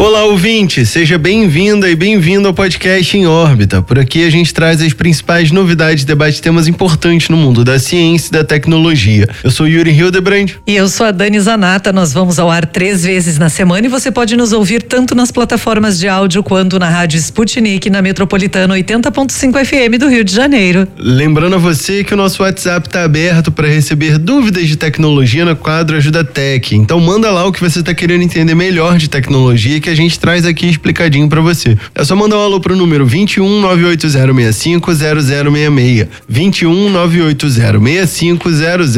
Olá, ouvinte! Seja bem-vinda e bem-vindo ao podcast Em Órbita. Por aqui a gente traz as principais novidades e debate temas importantes no mundo da ciência e da tecnologia. Eu sou Yuri Hildebrand. E eu sou a Dani Zanata. Nós vamos ao ar 3 vezes na semana e você pode nos ouvir tanto nas plataformas de áudio quanto na Rádio Sputnik, na Metropolitana 80.5 FM do Rio de Janeiro. Lembrando a você que o nosso WhatsApp está aberto para receber dúvidas de tecnologia no quadro Ajuda Tech. Então manda lá o que você está querendo entender melhor de tecnologia que a gente traz aqui explicadinho para você. É só mandar um alô pro número 21 98065 0066. 21 98065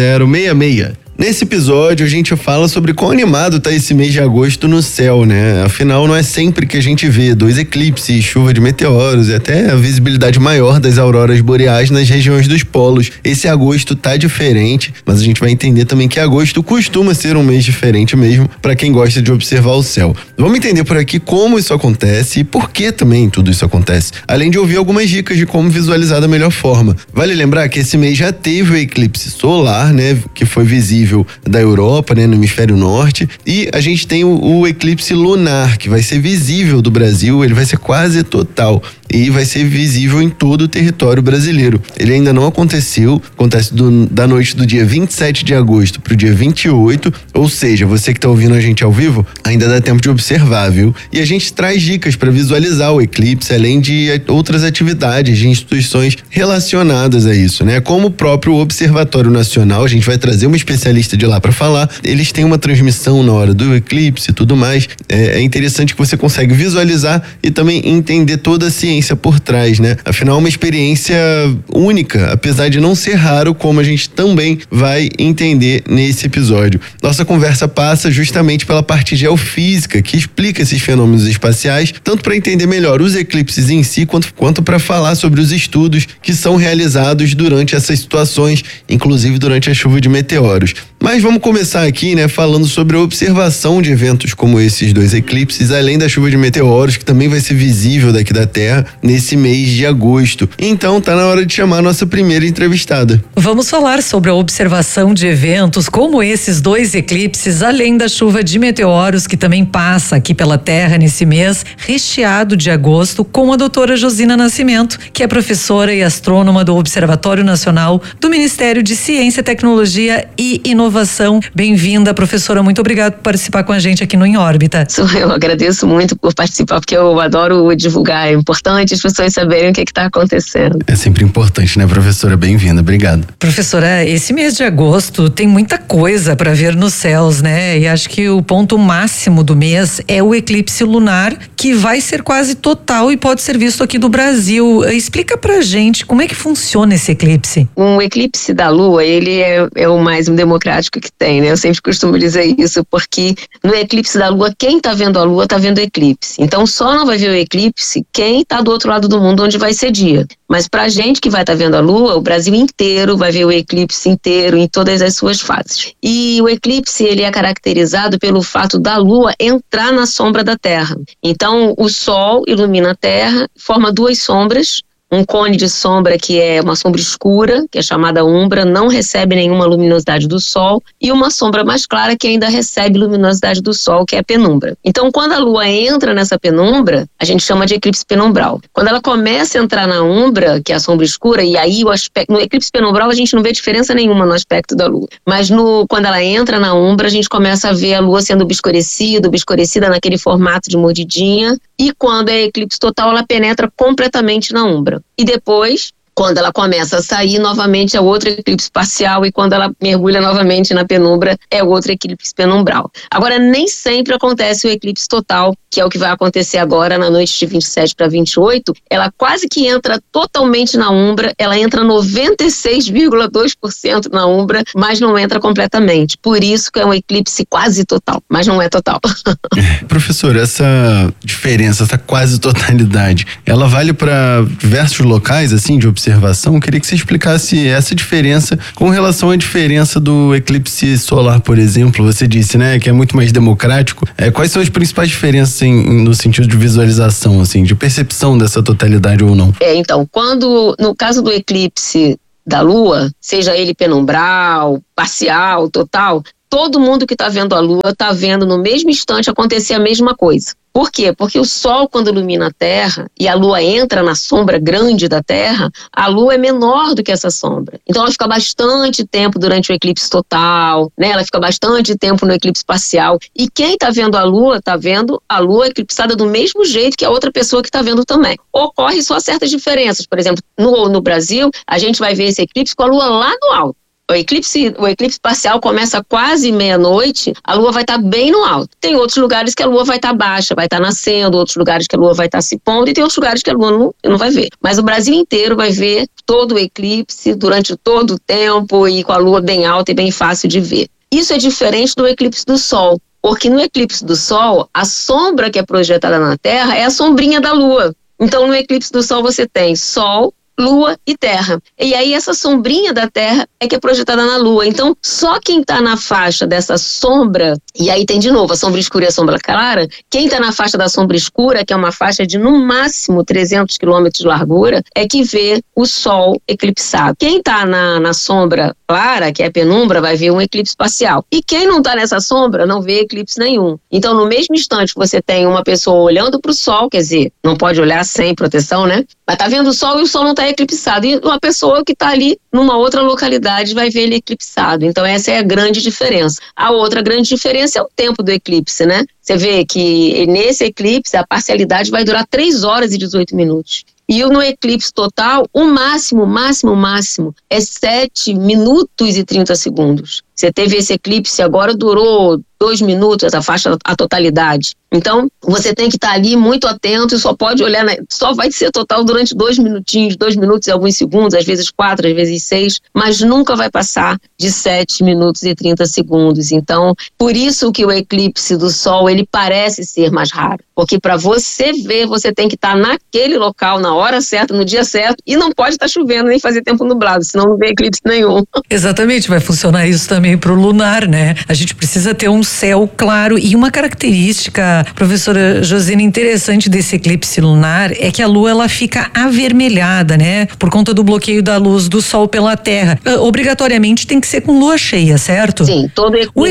0066. Nesse episódio a gente fala sobre quão animado tá esse mês de agosto no céu, né? Afinal, não é sempre que a gente vê 2 eclipses, chuva de meteoros e até a visibilidade maior das auroras boreais nas regiões dos polos. Esse agosto tá diferente, mas a gente vai entender também que agosto costuma ser um mês diferente mesmo para quem gosta de observar o céu. Vamos entender por aqui como isso acontece e por que também tudo isso acontece, além de ouvir algumas dicas de como visualizar da melhor forma. Vale lembrar que esse mês já teve o eclipse solar, né, que foi visível da Europa, né, no hemisfério norte, e a gente tem o eclipse lunar, que vai ser visível do Brasil, ele vai ser quase total e vai ser visível em todo o território brasileiro. Ele ainda não aconteceu, acontece da noite do dia 27 de agosto para o dia 28, ou seja, você que está ouvindo a gente ao vivo, ainda dá tempo de observar, viu? E a gente traz dicas para visualizar o eclipse, além de outras atividades de instituições relacionadas a isso, né? Como o próprio Observatório Nacional, a gente vai trazer uma especialista de lá para falar, eles têm uma transmissão na hora do eclipse e tudo mais. É interessante que você consegue visualizar e também entender toda a ciência por trás, né? Afinal, é uma experiência única, apesar de não ser raro, como a gente também vai entender nesse episódio. Nossa conversa passa justamente pela parte geofísica, que explica esses fenômenos espaciais, tanto para entender melhor os eclipses em si, quanto para falar sobre os estudos que são realizados durante essas situações, inclusive durante a chuva de meteoros. Mas vamos começar aqui, né, falando sobre a observação de eventos como esses 2 eclipses, além da chuva de meteoros, que também vai ser visível daqui da Terra nesse mês de agosto. Então, tá na hora de chamar a nossa primeira entrevistada. Vamos falar sobre a observação de eventos como esses 2 eclipses, além da chuva de meteoros, que também passa aqui pela Terra nesse mês, recheado de agosto, com a doutora Josina Nascimento, que é professora e astrônoma do Observatório Nacional do Ministério de Ciência, Tecnologia e Inovação. Bem-vinda, professora. Muito obrigada por participar com a gente aqui no Em Órbita. Eu agradeço muito por participar, porque eu adoro divulgar. É importante as pessoas saberem o que está acontecendo. É sempre importante, né, professora? Bem-vinda. Obrigado. Professora, esse mês de agosto tem muita coisa para ver nos céus, né? E acho que o ponto máximo do mês é o eclipse lunar, que vai ser quase total e pode ser visto aqui do Brasil. Explica pra gente como é que funciona esse eclipse. Um eclipse da Lua, ele é o mais democrático que tem, né? Eu sempre costumo dizer isso, porque no eclipse da Lua, quem tá vendo a Lua tá vendo o eclipse. Então só não vai ver o eclipse quem tá do outro lado do mundo, onde vai ser dia. Mas pra gente que vai estar vendo a Lua, o Brasil inteiro vai ver o eclipse inteiro, em todas as suas fases. E o eclipse, ele é caracterizado pelo fato da Lua entrar na sombra da Terra. Então o Sol ilumina a Terra, forma 2 sombras, um cone de sombra que é uma sombra escura, que é chamada umbra, não recebe nenhuma luminosidade do Sol, e uma sombra mais clara que ainda recebe luminosidade do Sol, que é a penumbra. Então, quando a Lua entra nessa penumbra, a gente chama de eclipse penumbral. Quando ela começa a entrar na umbra, que é a sombra escura, e aí no eclipse penumbral a gente não vê diferença nenhuma no aspecto da Lua. Mas quando ela entra na umbra, a gente começa a ver a Lua sendo obscurecida naquele formato de mordidinha, e quando é eclipse total, ela penetra completamente na umbra. E depois, quando ela começa a sair, novamente é outro eclipse parcial, e quando ela mergulha novamente na penumbra, é outro eclipse penumbral. Agora, nem sempre acontece o eclipse total, que é o que vai acontecer agora na noite de 27 para 28, ela quase que entra totalmente na umbra, ela entra 96,2% na umbra, mas não entra completamente. Por isso que é um eclipse quase total, mas não é total. Professor, essa diferença, essa quase totalidade, ela vale para diversos locais, assim, de observação? Eu queria que você explicasse essa diferença com relação à diferença do eclipse solar, por exemplo. Você disse, né, que é muito mais democrático. Quais são as principais diferenças no sentido de visualização, assim, de percepção dessa totalidade ou não? Então, no caso do eclipse da Lua, seja ele penumbral, parcial, total, todo mundo que está vendo a Lua está vendo no mesmo instante acontecer a mesma coisa. Por quê? Porque o Sol, quando ilumina a Terra e a Lua entra na sombra grande da Terra, a Lua é menor do que essa sombra. Então ela fica bastante tempo durante o eclipse total, né? Ela fica bastante tempo no eclipse parcial. E quem está vendo a Lua eclipsada do mesmo jeito que a outra pessoa que está vendo também. Ocorre só certas diferenças. Por exemplo, no Brasil, a gente vai ver esse eclipse com a Lua lá no alto. O eclipse parcial começa quase meia-noite, a Lua vai estar bem no alto. Tem outros lugares que a Lua vai estar baixa, vai estar nascendo, outros lugares que a Lua vai estar se pondo, e tem outros lugares que a Lua não vai ver. Mas o Brasil inteiro vai ver todo o eclipse durante todo o tempo e com a Lua bem alta e bem fácil de ver. Isso é diferente do eclipse do Sol, porque no eclipse do Sol, a sombra que é projetada na Terra é a sombrinha da Lua. Então, no eclipse do Sol você tem Sol, Lua e Terra. E aí essa sombrinha da Terra é que é projetada na Lua. Então, só quem está na faixa dessa sombra, e aí tem de novo a sombra escura e a sombra clara, quem está na faixa da sombra escura, que é uma faixa de no máximo 300 quilômetros de largura, é que vê o Sol eclipsado. Quem está na sombra clara, que é a penumbra, vai ver um eclipse parcial. E quem não está nessa sombra não vê eclipse nenhum. Então, no mesmo instante que você tem uma pessoa olhando para o Sol, quer dizer, não pode olhar sem proteção, né? Mas está vendo o Sol e o Sol não está eclipsado. E uma pessoa que está ali numa outra localidade vai ver ele eclipsado. Então, essa é a grande diferença. A outra grande diferença é o tempo do eclipse, né? Você vê que nesse eclipse a parcialidade vai durar 3 horas e 18 minutos. E no eclipse total, o máximo é 7 minutos e 30 segundos. Você teve esse eclipse, agora durou 2 minutos, a faixa, a totalidade. Então, você tem que estar ali muito atento e só pode olhar, só vai ser total durante 2 minutos e alguns segundos, às vezes 4, às vezes 6, mas nunca vai passar de 7 minutos e 30 segundos. Então, por isso que o eclipse do Sol, ele parece ser mais raro. Porque para você ver, você tem que estar naquele local, na hora certa, no dia certo, e não pode estar chovendo nem fazer tempo nublado, senão não vê eclipse nenhum. Exatamente, vai funcionar isso também para o lunar, né? A gente precisa ter um céu claro, e uma característica, professora Josina, interessante desse eclipse lunar é que a Lua, ela fica avermelhada, né? Por conta do bloqueio da luz do Sol pela Terra. Obrigatoriamente tem que ser com lua cheia, certo? Sim, todo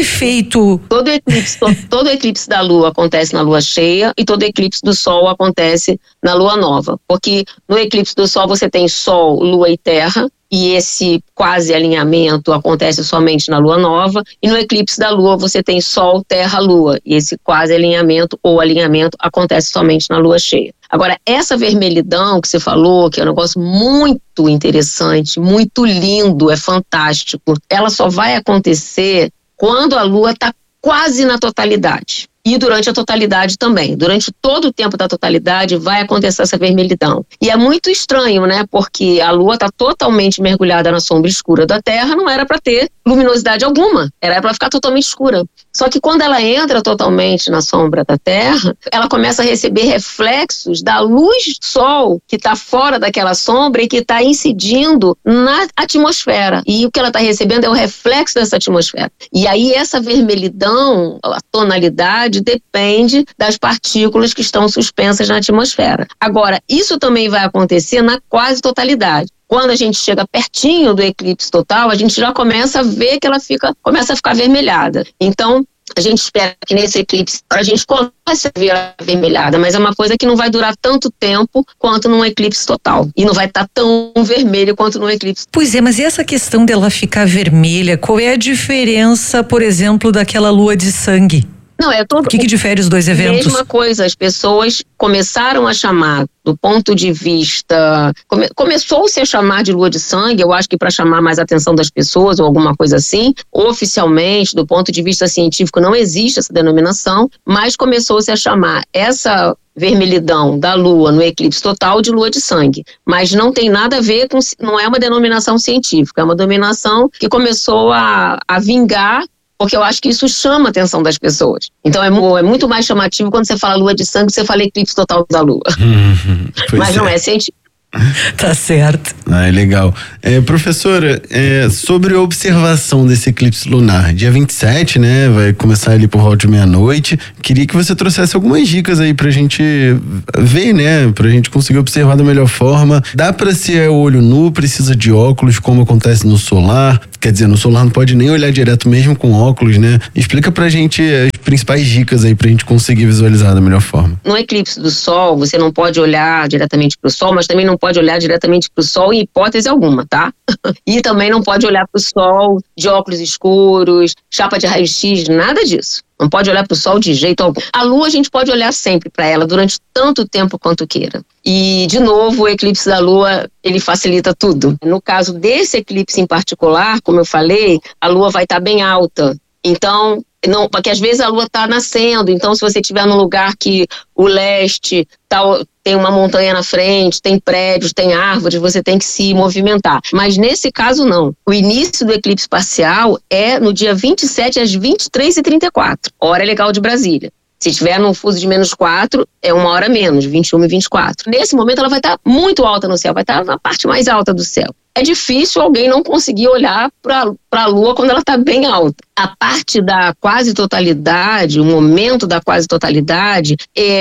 eclipse da Lua acontece na lua cheia e todo eclipse do Sol acontece na lua nova, porque no eclipse do Sol você tem Sol, Lua e Terra, e esse quase alinhamento acontece somente na lua nova, e no eclipse da Lua você tem Sol, Terra, Lua, e esse quase alinhamento ou alinhamento acontece somente na lua cheia. Agora, essa vermelhidão que você falou, que é um negócio muito interessante, muito lindo, é fantástico, ela só vai acontecer quando a Lua está quase na totalidade. E durante a totalidade também. Durante todo o tempo da totalidade vai acontecer essa vermelhidão. E é muito estranho, né? Porque a Lua está totalmente mergulhada na sombra escura da Terra, não era para ter luminosidade alguma. Era para ficar totalmente escura. Só que quando ela entra totalmente na sombra da Terra, ela começa a receber reflexos da luz do Sol que está fora daquela sombra e que está incidindo na atmosfera. E o que ela está recebendo é o reflexo dessa atmosfera. E aí essa vermelhidão, a tonalidade, depende das partículas que estão suspensas na atmosfera. Agora, isso também vai acontecer na quase totalidade. Quando a gente chega pertinho do eclipse total, a gente já começa a ver que ela começa a ficar avermelhada. Então, a gente espera que nesse eclipse a gente comece a ver a avermelhada, mas é uma coisa que não vai durar tanto tempo quanto num eclipse total. E não vai estar tão vermelho quanto num eclipse. Pois é, mas e essa questão dela ficar vermelha, qual é a diferença, por exemplo, daquela lua de sangue? Não, é todo. O que difere os dois eventos? Mesma coisa, as pessoas começaram a chamar, do ponto de vista, começou-se a chamar de lua de sangue, eu acho que para chamar mais a atenção das pessoas ou alguma coisa assim. Oficialmente, do ponto de vista científico, não existe essa denominação, mas começou-se a chamar essa vermelhidão da Lua no eclipse total de lua de sangue, mas não tem nada a ver com, não é uma denominação científica, é uma denominação que começou a vingar, porque eu acho que isso chama a atenção das pessoas. Então é muito mais chamativo quando você fala lua de sangue, você fala eclipse total da Lua. Mas não é científico. Tá certo. Ah, é legal. Professora, sobre a observação desse eclipse lunar, dia 27, né, vai começar ali por volta de meia-noite, queria que você trouxesse algumas dicas aí pra gente ver, né, pra gente conseguir observar da melhor forma. Dá pra ser olho nu, precisa de óculos, como acontece no solar? Quer dizer, no solar não pode nem olhar direto mesmo com óculos, né? Explica pra gente as principais dicas aí pra gente conseguir visualizar da melhor forma. No eclipse do Sol, você não pode olhar diretamente pro Sol, mas também não pode olhar diretamente pro Sol em hipótese alguma, tá? E também não pode olhar pro Sol de óculos escuros, chapa de raio-x, nada disso. Não pode olhar para o Sol de jeito algum. A Lua a gente pode olhar sempre para ela durante tanto tempo quanto queira. E, de novo, o eclipse da Lua, ele facilita tudo. No caso desse eclipse em particular, como eu falei, a Lua vai estar bem alta. Então, não, porque às vezes a Lua está nascendo, então se você estiver num lugar que o leste tem uma montanha na frente, tem prédios, tem árvores, você tem que se movimentar. Mas nesse caso não. O início do eclipse parcial é no dia 27 às 23h34, hora legal de Brasília. Se estiver no fuso de -4, é 1 hora menos, 21h24. Nesse momento ela vai estar muito alta no céu, vai estar na parte mais alta do céu. É difícil alguém não conseguir olhar para a Lua quando ela está bem alta. A parte da quase totalidade, o momento da quase totalidade,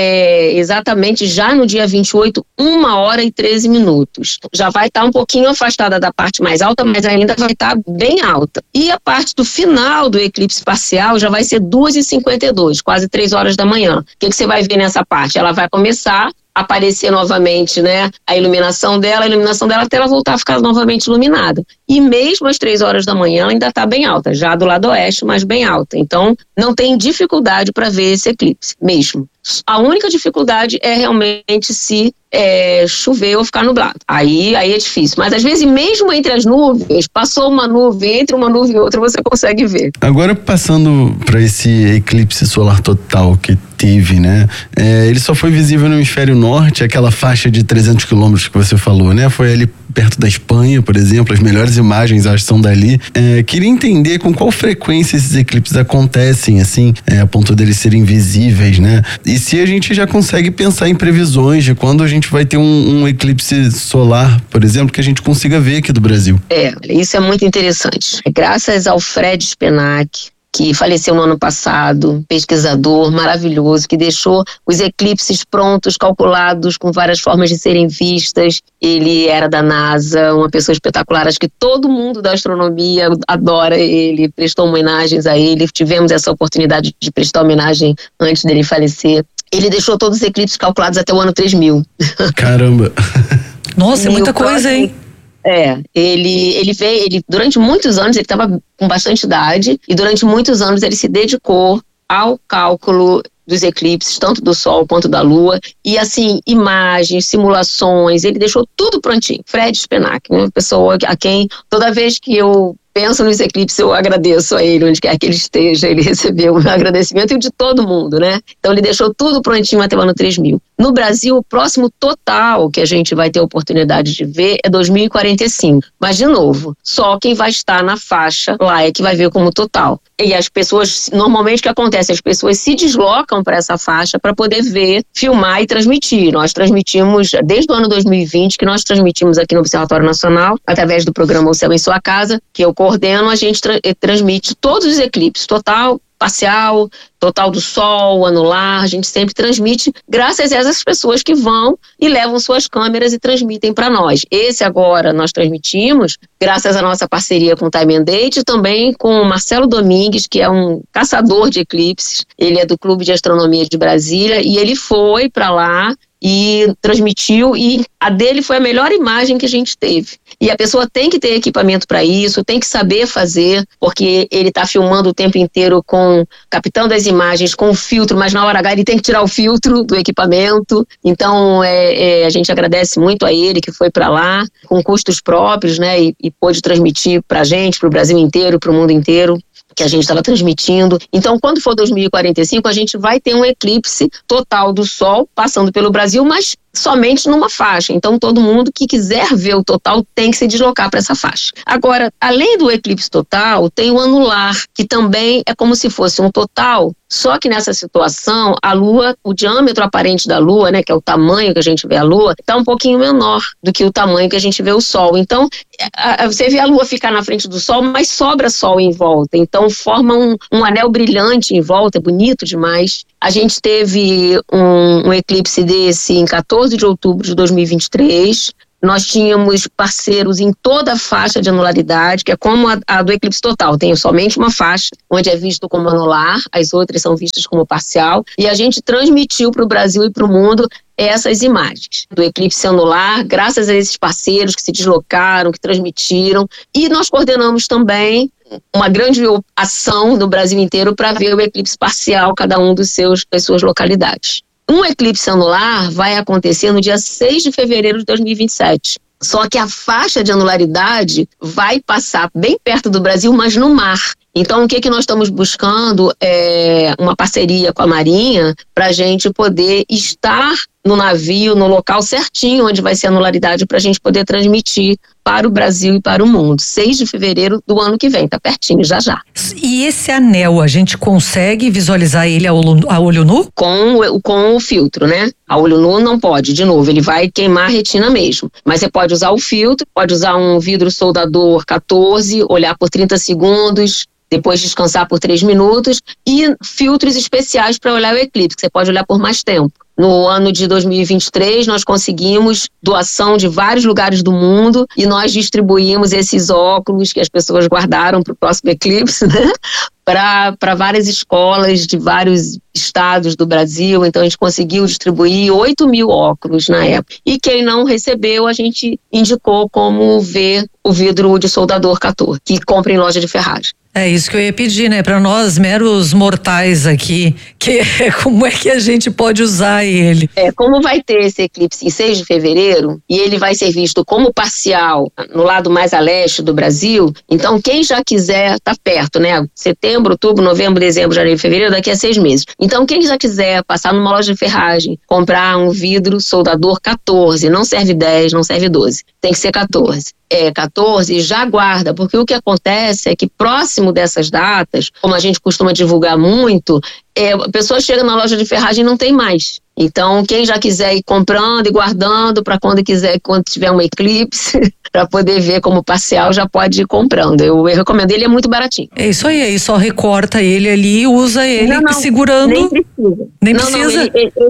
é exatamente já no dia 28, 1 hora e 13 minutos. Já vai estar um pouquinho afastada da parte mais alta, mas ainda vai estar bem alta. E a parte do final do eclipse parcial já vai ser 2h52, quase 3 horas da manhã. O que você vai ver nessa parte? Ela vai começar aparecer novamente, né, a iluminação dela até ela voltar a ficar novamente iluminada. E mesmo às 3 horas da manhã ela ainda está bem alta, já do lado oeste, mas bem alta. Então, não tem dificuldade para ver esse eclipse, mesmo. A única dificuldade é realmente se chover ou ficar nublado. Aí é difícil. Mas às vezes, mesmo entre as nuvens, passou uma nuvem, entre uma nuvem e outra, você consegue ver. Agora, passando para esse eclipse solar total que teve, né? Ele só foi visível no hemisfério norte, aquela faixa de 300 quilômetros que você falou, né? Foi ali perto da Espanha, por exemplo, as melhores imagens acho que são dali. Queria entender com qual frequência esses eclipses acontecem, assim, a ponto deles serem visíveis, né? E se a gente já consegue pensar em previsões de quando a gente vai ter um eclipse solar, por exemplo, que a gente consiga ver aqui do Brasil. Isso é muito interessante. Graças ao Fred Spenak, que faleceu no ano passado, pesquisador maravilhoso, que deixou os eclipses prontos, calculados, com várias formas de serem vistas. Ele era da NASA, uma pessoa espetacular, acho que todo mundo da astronomia adora ele, prestou homenagens a ele, tivemos essa oportunidade de prestar homenagem antes dele falecer. Ele deixou todos os eclipses calculados até o ano 3000. Caramba! Nossa, é muita coisa, hein? Ele durante muitos anos, ele estava com bastante idade, e durante muitos anos ele se dedicou ao cálculo dos eclipses, tanto do Sol quanto da Lua, e assim, imagens, simulações, ele deixou tudo prontinho. Fred Spenak, uma pessoa a quem, toda vez que eu penso nos eclipses, eu agradeço a ele, onde quer que ele esteja, ele recebeu o meu agradecimento e o de todo mundo, né? Então ele deixou tudo prontinho até o ano 3000. No Brasil, o próximo total que a gente vai ter a oportunidade de ver é 2045. Mas, de novo, só quem vai estar na faixa lá é que vai ver como total. E as pessoas, normalmente o que acontece? As pessoas se deslocam para essa faixa para poder ver, filmar e transmitir. Nós transmitimos, desde o ano 2020, que nós transmitimos aqui no Observatório Nacional, através do programa O Céu em Sua Casa, que eu coordeno, a gente transmite todos os eclipses, total, parcial, total do Sol, anular, a gente sempre transmite graças a essas pessoas que vão e levam suas câmeras e transmitem para nós. Esse agora nós transmitimos graças à nossa parceria com o Time and Date e também com o Marcelo Domingues, que é um caçador de eclipses. Ele é do Clube de Astronomia de Brasília e ele foi para lá e transmitiu, e a dele foi a melhor imagem que a gente teve. E a pessoa tem que ter equipamento para isso, tem que saber fazer, porque ele está filmando o tempo inteiro captando as imagens com o filtro, mas na hora H ele tem que tirar o filtro do equipamento. Então a gente agradece muito a ele que foi para lá com custos próprios, né, e pôde transmitir para a gente, para o Brasil inteiro, para o mundo inteiro, que a gente estava transmitindo. Então, quando for 2045, a gente vai ter um eclipse total do Sol passando pelo Brasil, mas somente numa faixa. Então, todo mundo que quiser ver o total tem que se deslocar para essa faixa. Agora, além do eclipse total, tem o anular, que também é como se fosse um total, só que nessa situação, a Lua, o diâmetro aparente da Lua, né, que é o tamanho que a gente vê a Lua, está um pouquinho menor do que o tamanho que a gente vê o Sol. Então, você vê a Lua ficar na frente do Sol, mas sobra Sol em volta. Então, forma um anel brilhante em volta, é bonito demais. A gente teve um eclipse desse em 14 de outubro de 2023. Nós tínhamos parceiros em toda a faixa de anularidade, que é como a do eclipse total. Tem somente uma faixa, onde é visto como anular, as outras são vistas como parcial. E a gente transmitiu para o Brasil e para o mundo essas imagens do eclipse anular, graças a esses parceiros que se deslocaram, que transmitiram. E nós coordenamos também uma grande ação no Brasil inteiro para ver o eclipse parcial, cada um das suas localidades. Um eclipse anular vai acontecer no dia 6 de fevereiro de 2027. Só que a faixa de anularidade vai passar bem perto do Brasil, mas no mar. Então, o que nós estamos buscando é uma parceria com a Marinha para a gente poder estar no navio, no local certinho onde vai ser a anularidade, para a gente poder transmitir para o Brasil e para o mundo. 6 de fevereiro do ano que vem, tá pertinho, já já. E esse anel, a gente consegue visualizar ele a olho nu? Com o filtro, né? A olho nu não pode, de novo, ele vai queimar a retina mesmo. Mas você pode usar o filtro, pode usar um vidro soldador 14, olhar por 30 segundos, depois descansar por 3 minutos, e filtros especiais para olhar o eclipse, que você pode olhar por mais tempo. No ano de 2023, nós conseguimos doação de vários lugares do mundo e nós distribuímos esses óculos que as pessoas guardaram para o próximo eclipse, né? Para várias escolas de vários estados do Brasil. Então, a gente conseguiu distribuir 8.000 óculos na época. E quem não recebeu, a gente indicou como ver o vidro de soldador 14, que compra em loja de ferragem. É isso que eu ia pedir, né? Para nós, meros mortais aqui, como é que a gente pode usar ele? Como vai ter esse eclipse em 6 de fevereiro, e ele vai ser visto como parcial no lado mais a leste do Brasil, então quem já quiser, tá perto, né? Setembro, outubro, novembro, dezembro, janeiro, fevereiro, daqui a 6 meses. Então quem já quiser passar numa loja de ferragem, comprar um vidro soldador 14, não serve 10, não serve 12, tem que ser 14. 14, já guarda, porque o que acontece é que próximo dessas datas, como a gente costuma divulgar muito, a pessoa chega na loja de ferragem e não tem mais. Então, quem já quiser ir comprando e guardando para quando tiver um eclipse, para poder ver como parcial, já pode ir comprando. Eu recomendo, ele é muito baratinho. É isso aí só recorta ele ali e usa ele segurando. Nem precisa. Nem precisa?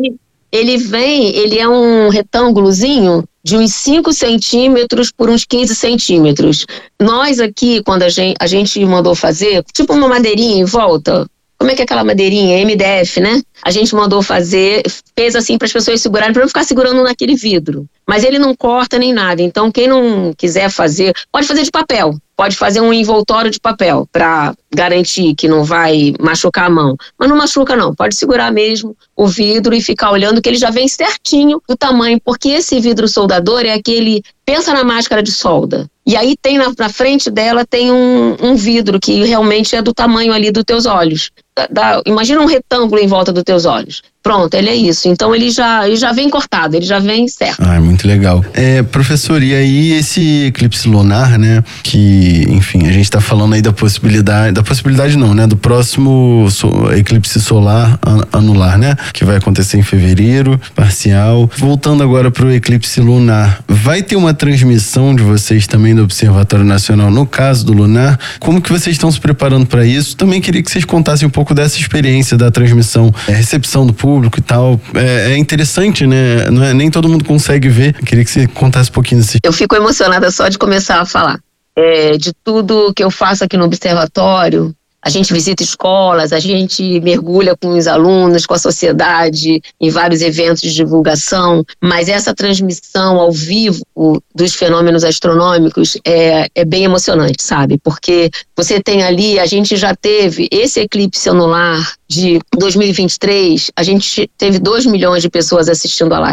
Ele é um retângulozinho de uns 5 centímetros por uns 15 centímetros. Nós aqui, quando a gente mandou fazer, tipo uma madeirinha em volta. Como é que é aquela madeirinha? MDF, né? A gente mandou fazer, fez assim para as pessoas segurarem, para não ficar segurando naquele vidro. Mas ele não corta nem nada. Então, quem não quiser fazer, pode fazer de papel. Pode fazer um envoltório de papel para garantir que não vai machucar a mão. Mas não machuca não, pode segurar mesmo o vidro e ficar olhando que ele já vem certinho do tamanho, porque esse vidro soldador é aquele, pensa na máscara de solda. E aí tem na frente dela tem um vidro que realmente é do tamanho ali dos teus olhos. Imagina um retângulo em volta dos teus olhos. Pronto, ele é isso. Então ele já vem cortado, ele já vem certo. Ah, é muito legal. Professor, e aí esse eclipse lunar, né? Que, enfim, a gente tá falando aí da possibilidade não, né? Do próximo eclipse solar anular, né? Que vai acontecer em fevereiro, parcial. Voltando agora pro eclipse lunar, vai ter uma transmissão de vocês também do Observatório Nacional no caso do lunar? Como que vocês estão se preparando para isso? Também queria que vocês contassem um pouco dessa experiência da transmissão, recepção do público e tal. É interessante, né? Não é, nem todo mundo consegue ver. Queria que você contasse um pouquinho desse. Eu fico emocionada só de começar a falar. De tudo que eu faço aqui no Observatório, a gente visita escolas, a gente mergulha com os alunos, com a sociedade, em vários eventos de divulgação, mas essa transmissão ao vivo dos fenômenos astronômicos é bem emocionante, sabe? Porque você tem ali, a gente já teve esse eclipse anular de 2023, a gente teve 2 milhões de pessoas assistindo a live.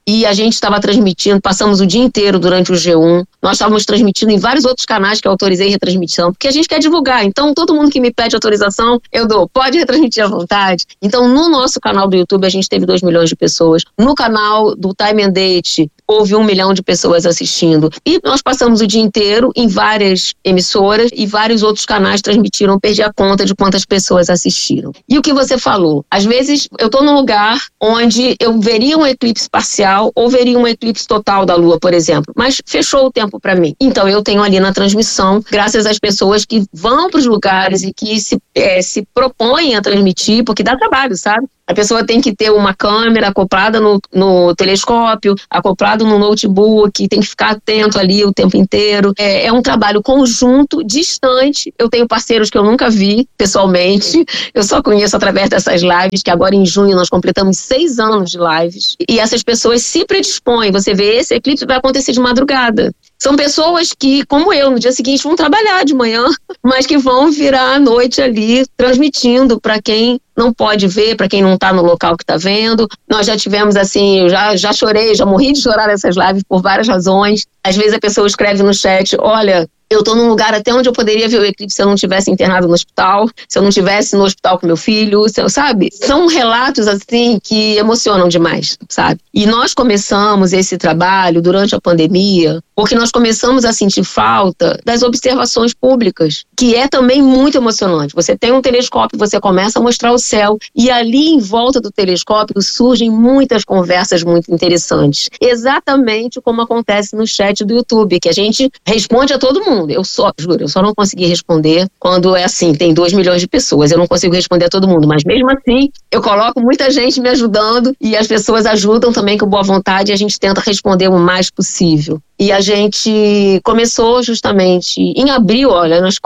e a gente estava transmitindo, passamos o dia inteiro durante o G1, nós estávamos transmitindo em vários outros canais que eu autorizei retransmissão, porque a gente quer divulgar, então todo mundo que me pede autorização, eu dou, pode retransmitir à vontade. Então no nosso canal do YouTube a gente teve 2 milhões de pessoas, no canal do Time and Date houve 1 milhão de pessoas assistindo, e nós passamos o dia inteiro em várias emissoras e vários outros canais transmitiram, perdi a conta de quantas pessoas assistiram. E o que você falou, às vezes eu estou num lugar onde eu veria um eclipse parcial ou veria um eclipse total da Lua, por exemplo, mas fechou o tempo para mim. Então eu tenho ali na transmissão, graças às pessoas que vão para os lugares e que se propõem a transmitir, porque dá trabalho, sabe? A pessoa tem que ter uma câmera acoplada no telescópio, acoplado no notebook, tem que ficar atento ali o tempo inteiro. É um trabalho conjunto, distante. Eu tenho parceiros que eu nunca vi pessoalmente, eu só conheço através dessas lives, que agora em junho nós completamos 6 anos de lives. E essas pessoas se predispõem, você vê, esse eclipse vai acontecer de madrugada. São pessoas que, como eu, no dia seguinte vão trabalhar de manhã, mas que vão virar à noite ali, transmitindo para quem não pode ver, para quem não está no local que está vendo. Nós já tivemos assim, eu já chorei, já morri de chorar nessas lives por várias razões. Às vezes a pessoa escreve no chat, olha, eu estou num lugar até onde eu poderia ver o eclipse se eu não tivesse internado no hospital, se eu não tivesse no hospital com meu filho, sabe? São relatos assim que emocionam demais, sabe? E nós começamos esse trabalho durante a pandemia, porque nós começamos a sentir falta das observações públicas, que é também muito emocionante. Você tem um telescópio, você começa a mostrar o céu, e ali em volta do telescópio surgem muitas conversas muito interessantes. Exatamente como acontece no chat do YouTube, que a gente responde a todo mundo. Eu só não consegui responder quando é assim, tem 2 milhões de pessoas, eu não consigo responder a todo mundo, mas mesmo assim, eu coloco muita gente me ajudando e as pessoas ajudam também com boa vontade e a gente tenta responder o mais possível. E a gente começou justamente em abril, olha, nós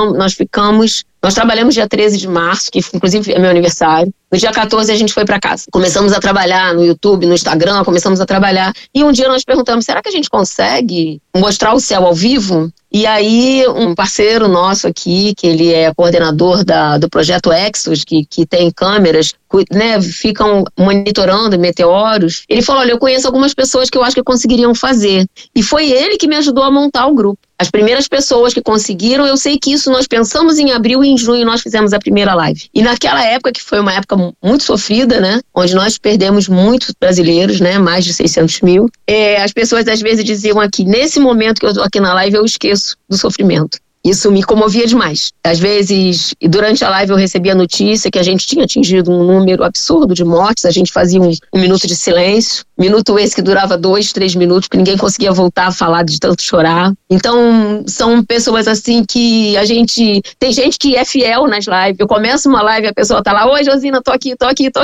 trabalhamos dia 13 de março, que inclusive é meu aniversário. No dia 14 a gente foi para casa. Começamos a trabalhar no YouTube, no Instagram, começamos a trabalhar. E um dia nós perguntamos, será que a gente consegue mostrar o céu ao vivo? E aí um parceiro nosso aqui, que ele é coordenador do projeto Exos, que tem câmeras, né, ficam monitorando meteoros, ele falou, olha, eu conheço algumas pessoas que eu acho que conseguiriam fazer. E foi ele que me ajudou a montar o grupo. As primeiras pessoas que conseguiram, eu sei que isso nós pensamos em abril e em junho nós fizemos a primeira live. E naquela época, que foi uma época muito sofrida, né, onde nós perdemos muitos brasileiros, né, mais de 600 mil, as pessoas às vezes diziam aqui, nesse momento que eu estou aqui na live, eu esqueço do sofrimento. Isso me comovia demais. Às vezes, durante a live eu recebia a notícia que a gente tinha atingido um número absurdo de mortes, a gente fazia um minuto de silêncio, minuto esse que durava 2, 3 minutos, que ninguém conseguia voltar a falar de tanto chorar. Então, são pessoas assim que tem gente que é fiel nas lives. Eu começo uma live e a pessoa tá lá, oi Josina, tô aqui,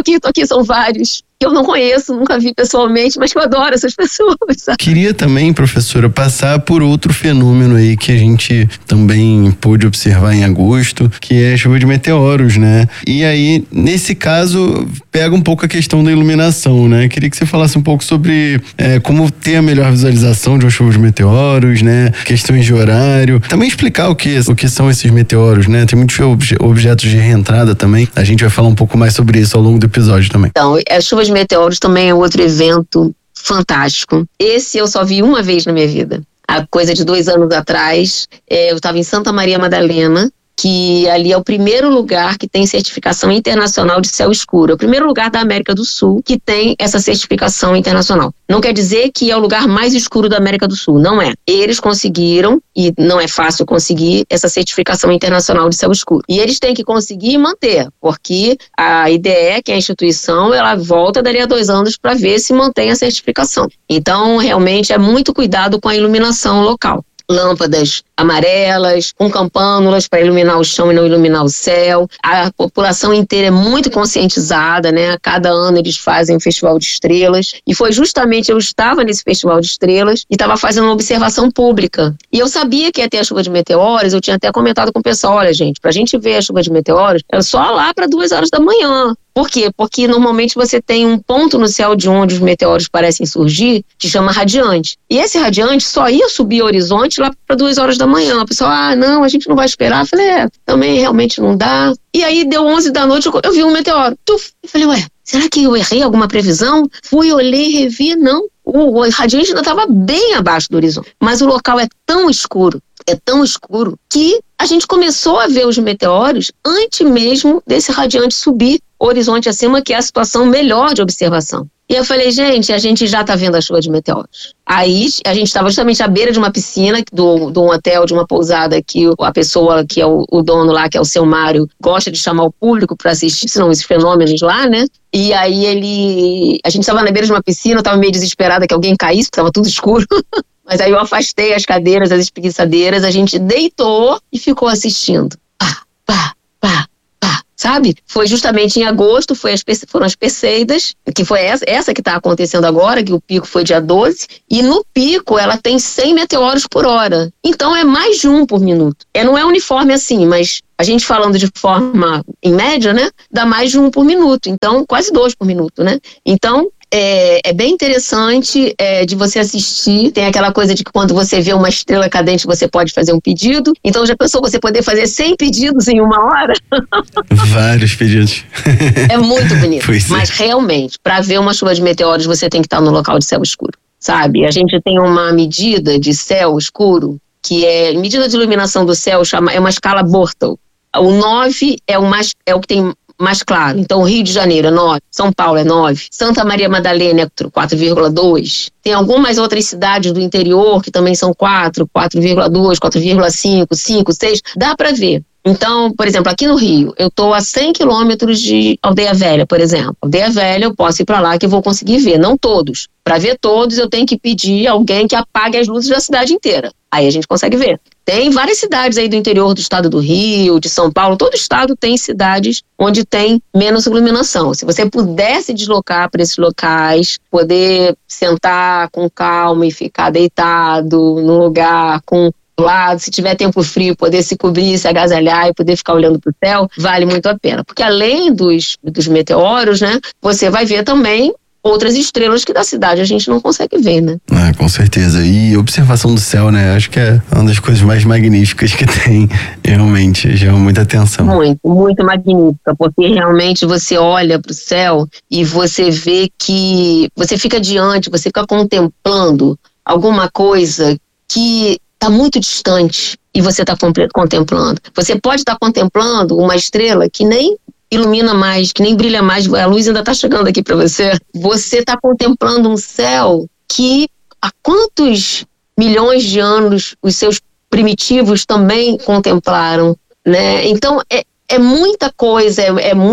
são vários. Que eu não conheço, nunca vi pessoalmente, mas que eu adoro essas pessoas, sabe? Queria também, professora, passar por outro fenômeno aí que a gente também pôde observar em agosto, que é a chuva de meteoros, né? E aí, nesse caso, pega um pouco a questão da iluminação, né? Queria que você falasse um pouco sobre como ter a melhor visualização de uma chuva de meteoros, né? Questões de horário. Também explicar o que são esses meteoros, né? Tem muitos objetos de reentrada também. A gente vai falar um pouco mais sobre isso ao longo do episódio também. Então, a chuva de meteoros também é outro evento fantástico. Esse eu só vi uma vez na minha vida. Há coisa de 2 anos atrás, eu estava em Santa Maria Madalena, que ali é o primeiro lugar que tem certificação internacional de céu escuro. É o primeiro lugar da América do Sul que tem essa certificação internacional. Não quer dizer que é o lugar mais escuro da América do Sul, não é. Eles conseguiram, e não é fácil conseguir, essa certificação internacional de céu escuro. E eles têm que conseguir e manter, porque a IDE, que é a instituição, ela volta dali a 2 anos para ver se mantém a certificação. Então, realmente, é muito cuidado com a iluminação local. Lâmpadas amarelas, com campânulas para iluminar o chão e não iluminar o céu. A população inteira é muito conscientizada, né? Cada ano eles fazem um festival de estrelas. E foi justamente, eu estava nesse festival de estrelas e estava fazendo uma observação pública. E eu sabia que ia ter a chuva de meteoros, eu tinha até comentado com o pessoal, olha gente, pra gente ver a chuva de meteoros, era só lá para 2 horas da manhã. Por quê? Porque normalmente você tem um ponto no céu de onde os meteoros parecem surgir, que chama radiante. E esse radiante só ia subir ao horizonte lá para 2 horas da manhã. A pessoa, não, a gente não vai esperar. Eu falei, também realmente não dá. E aí deu 11 da noite, eu vi um meteoro. Tuf! Eu falei, será que eu errei alguma previsão? Fui, olhei, revi, não. O radiante ainda estava bem abaixo do horizonte. Mas o local é tão escuro, que a gente começou a ver os meteoros antes mesmo desse radiante subir o horizonte acima, que é a situação melhor de observação. E eu falei, gente, a gente já está vendo a chuva de meteoros. Aí a gente estava justamente à beira de uma piscina, de um hotel, de uma pousada, que a pessoa que é o dono lá, que é o seu Mário, gosta de chamar o público para assistir esses fenômenos lá, né? E aí a gente estava na beira de uma piscina, eu estava meio desesperada que alguém caísse, porque estava tudo escuro. Mas aí eu afastei as cadeiras, as espreguiçadeiras, a gente deitou e ficou assistindo. Sabe? Foi justamente em agosto, foram as Perseidas, que foi essa que está acontecendo agora, que o pico foi dia 12, e no pico ela tem 100 meteoros por hora. Então é mais de 1 por minuto. Não é uniforme assim, mas a gente falando de forma em média, né? Dá mais de 1 por minuto, então quase 2 por minuto, né? Então é bem interessante de você assistir. Tem aquela coisa de que quando você vê uma estrela cadente, você pode fazer um pedido. Então já pensou você poder fazer 100 pedidos em 1 hora? Vários pedidos. É muito bonito. Mas realmente, para ver uma chuva de meteoros, você tem que estar no local de céu escuro, sabe? A gente tem uma medida de céu escuro, que é medida de iluminação do céu, é uma escala Bortle. O 9 é o que tem mais claro. Então, o Rio de Janeiro é 9, São Paulo é 9, Santa Maria Madalena é 4,2. Tem algumas outras cidades do interior que também são 4, 4,2, 4,5, 5, 6. Dá para ver. Então, por exemplo, aqui no Rio, eu estou a 100 quilômetros de Aldeia Velha, por exemplo. Aldeia Velha, eu posso ir para lá que eu vou conseguir ver, não todos. Para ver todos, eu tenho que pedir alguém que apague as luzes da cidade inteira. Aí a gente consegue ver. Tem várias cidades aí do interior do estado do Rio, de São Paulo. Todo estado tem cidades onde tem menos iluminação. Se você puder se deslocar para esses locais, poder sentar com calma e ficar deitado num lugar com lado, se tiver tempo frio, poder se cobrir, se agasalhar e poder ficar olhando para o céu, vale muito a pena. Porque além dos meteoros, né, você vai ver também outras estrelas que da cidade a gente não consegue ver, né? Com certeza. E observação do céu, né? Acho que é uma das coisas mais magníficas que tem, realmente, chama muita atenção. Muito, muito magnífica, porque realmente você olha para o céu e você vê que você fica diante, você fica contemplando alguma coisa que está muito distante e você está contemplando. Você pode estar contemplando uma estrela que nem ilumina mais, que nem brilha mais, a luz ainda está chegando aqui para você. Você está contemplando um céu que há quantos milhões de anos os seus primitivos também contemplaram, né? Então é muita coisa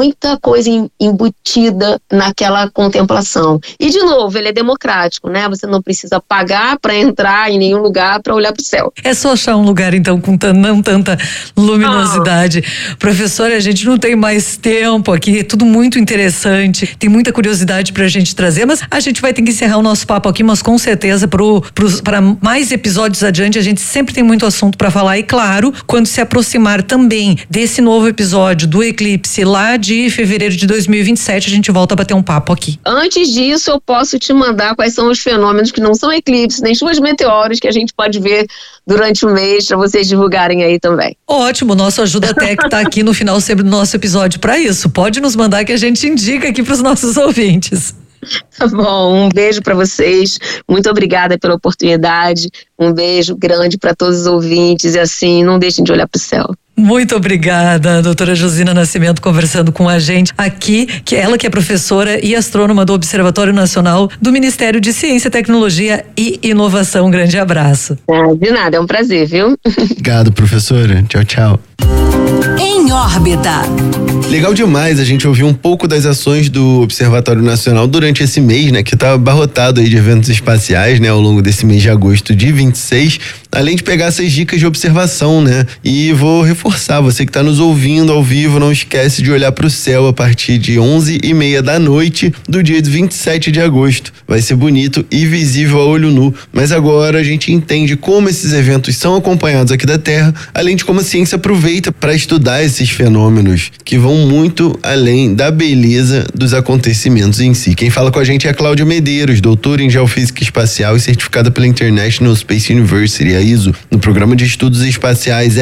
embutida naquela contemplação. E, de novo, ele é democrático, né? Você não precisa pagar para entrar em nenhum lugar para olhar para o céu. É só achar um lugar, então, com não tanta luminosidade. Professora, a gente não tem mais tempo aqui, é tudo muito interessante, tem muita curiosidade pra gente trazer, mas a gente vai ter que encerrar o nosso papo aqui, mas com certeza para mais episódios adiante, a gente sempre tem muito assunto para falar e, claro, quando se aproximar também desse novo episódio do eclipse lá de fevereiro de 2027, a gente volta a bater um papo aqui. Antes disso, eu posso te mandar quais são os fenômenos que não são eclipses, nem chuvas de meteoros que a gente pode ver durante o mês, para vocês divulgarem aí também. Ótimo, nosso Ajuda Tech tá aqui no final sempre do nosso episódio para isso. Pode nos mandar que a gente indica aqui para os nossos ouvintes. Tá bom, um beijo para vocês, muito obrigada pela oportunidade, um beijo grande para todos os ouvintes e assim, não deixem de olhar para o céu. Muito obrigada, doutora Josina Nascimento, conversando com a gente aqui, ela que é professora e astrônoma do Observatório Nacional do Ministério de Ciência, Tecnologia e Inovação. Um grande abraço. De nada, é um prazer, viu? Obrigado, professora. Tchau, tchau. Em órbita. Legal demais a gente ouvir um pouco das ações do Observatório Nacional durante esse mês, né? Que tá abarrotado aí de eventos espaciais, né? Ao longo desse mês de agosto de 26. além de pegar essas dicas de observação, né? E vou reforçar, você que está nos ouvindo ao vivo, não esquece de olhar para o céu a partir de 11h30 da noite do dia 27 de agosto. Vai ser bonito e visível a olho nu, mas agora a gente entende como esses eventos são acompanhados aqui da Terra, além de como a ciência aproveita para estudar esses fenômenos que vão muito além da beleza dos acontecimentos em si. Quem fala com a gente é a Cláudia Medeiros, doutora em Geofísica Espacial e certificada pela International Space University, a ISO, no Programa de Estudos Espaciais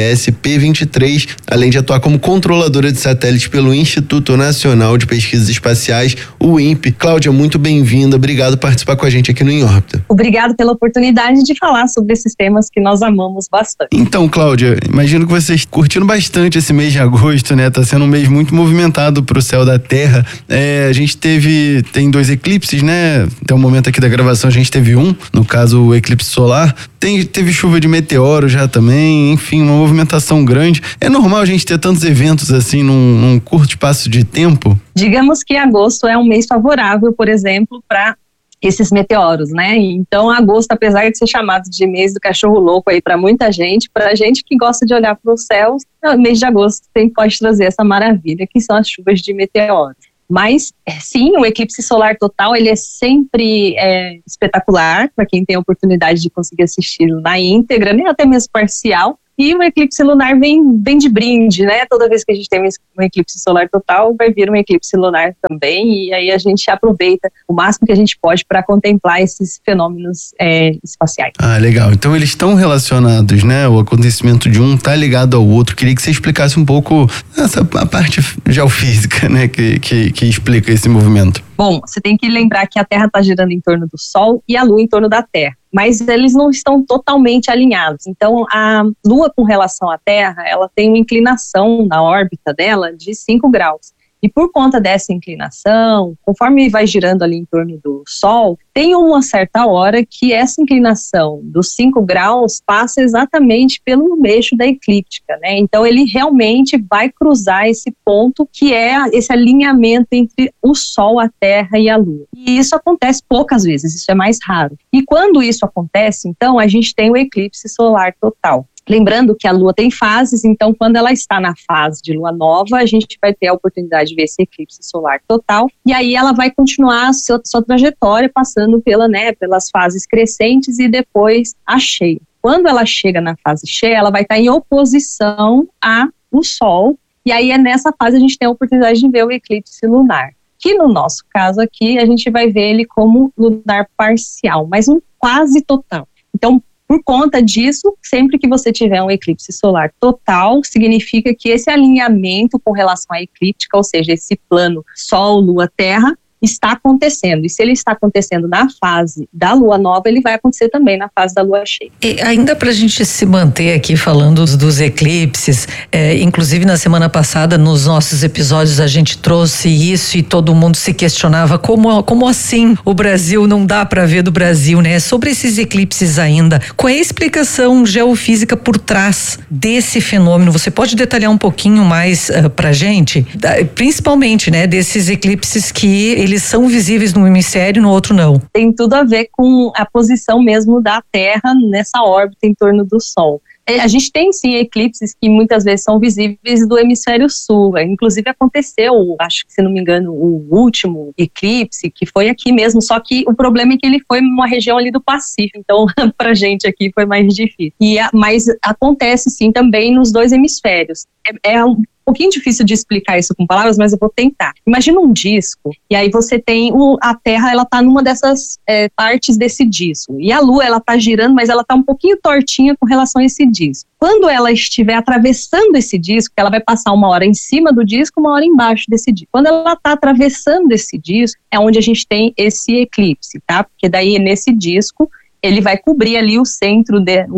SSP-23, além de atuar como controladora de satélites pelo Instituto Nacional de Pesquisas Espaciais, o INPE. Cláudia, muito bem-vinda, obrigado por participar com a gente aqui no Em Órbita. Obrigado pela oportunidade de falar sobre esses temas que nós amamos bastante. Então, Cláudia, imagino que vocês curtindo bastante esse mês de agosto, né? Tá sendo um mês muito movimentado pro céu da Terra. A gente tem 2 eclipses, né? Até o momento aqui da gravação a gente teve um, no caso o eclipse solar. Teve chuva de meteoro já também, enfim, uma movimentação grande. É normal a gente ter tantos eventos assim num curto espaço de tempo? Digamos que agosto é um mês favorável, por exemplo, para esses meteoros, né? Então, agosto, apesar de ser chamado de mês do cachorro louco aí para muita gente, para gente que gosta de olhar para os céus, o mês de agosto pode trazer essa maravilha, que são as chuvas de meteoros. Mas, sim, o eclipse solar total, ele é sempre espetacular, para quem tem a oportunidade de conseguir assistir na íntegra, nem até mesmo parcial. E o eclipse lunar vem de brinde, né? Toda vez que a gente tem um eclipse solar total, vai vir um eclipse lunar também, e aí a gente aproveita o máximo que a gente pode para contemplar esses fenômenos espaciais. Ah, legal. Então eles estão relacionados, né? O acontecimento de um tá ligado ao outro. Queria que você explicasse um pouco a parte geofísica, né? Que explica esse movimento. Bom, você tem que lembrar que a Terra está girando em torno do Sol e a Lua em torno da Terra, mas eles não estão totalmente alinhados. Então, a Lua, com relação à Terra, ela tem uma inclinação na órbita dela de 5 graus. E por conta dessa inclinação, conforme vai girando ali em torno do Sol, tem uma certa hora que essa inclinação dos 5 graus passa exatamente pelo eixo da eclíptica, né? Então ele realmente vai cruzar esse ponto que é esse alinhamento entre o Sol, a Terra e a Lua. E isso acontece poucas vezes, isso é mais raro. E quando isso acontece, então, a gente tem o eclipse solar total. Lembrando que a Lua tem fases, então quando ela está na fase de Lua nova, a gente vai ter a oportunidade de ver esse eclipse solar total, e aí ela vai continuar a sua trajetória, passando pelas fases crescentes e depois a cheia. Quando ela chega na fase cheia, ela vai estar em oposição ao Sol, e aí nessa fase a gente tem a oportunidade de ver o eclipse lunar. Que no nosso caso aqui, a gente vai ver ele como lunar parcial, mas um quase total. Então, por conta disso, sempre que você tiver um eclipse solar total, significa que esse alinhamento com relação à eclíptica, ou seja, esse plano Sol, Lua, Terra, está acontecendo. E se ele está acontecendo na fase da Lua nova, ele vai acontecer também na fase da Lua cheia. E ainda para a gente se manter aqui falando dos eclipses, inclusive na semana passada, nos nossos episódios, a gente trouxe isso e todo mundo se questionava como assim o Brasil não dá para ver do Brasil, né? Sobre esses eclipses ainda, qual é a explicação geofísica por trás desse fenômeno? Você pode detalhar um pouquinho mais pra gente? Principalmente, né, desses eclipses que eles são visíveis num hemisfério, no outro não. Tem tudo a ver com a posição mesmo da Terra nessa órbita em torno do Sol. A gente tem sim eclipses que muitas vezes são visíveis do hemisfério sul. Inclusive aconteceu, acho que se não me engano, o último eclipse que foi aqui mesmo, só que o problema é que ele foi numa região ali do Pacífico, então pra gente aqui foi mais difícil. Mas acontece sim também nos dois hemisférios. É um pouquinho difícil de explicar isso com palavras, mas eu vou tentar. Imagina um disco, e aí você tem a Terra, ela tá numa dessas partes desse disco, e a Lua, ela tá girando, mas ela tá um pouquinho tortinha com relação a esse disco. Quando ela estiver atravessando esse disco, ela vai passar uma hora em cima do disco, uma hora embaixo desse disco. Quando ela tá atravessando esse disco, é onde a gente tem esse eclipse, tá? Porque daí nesse disco, ele vai cobrir ali o centro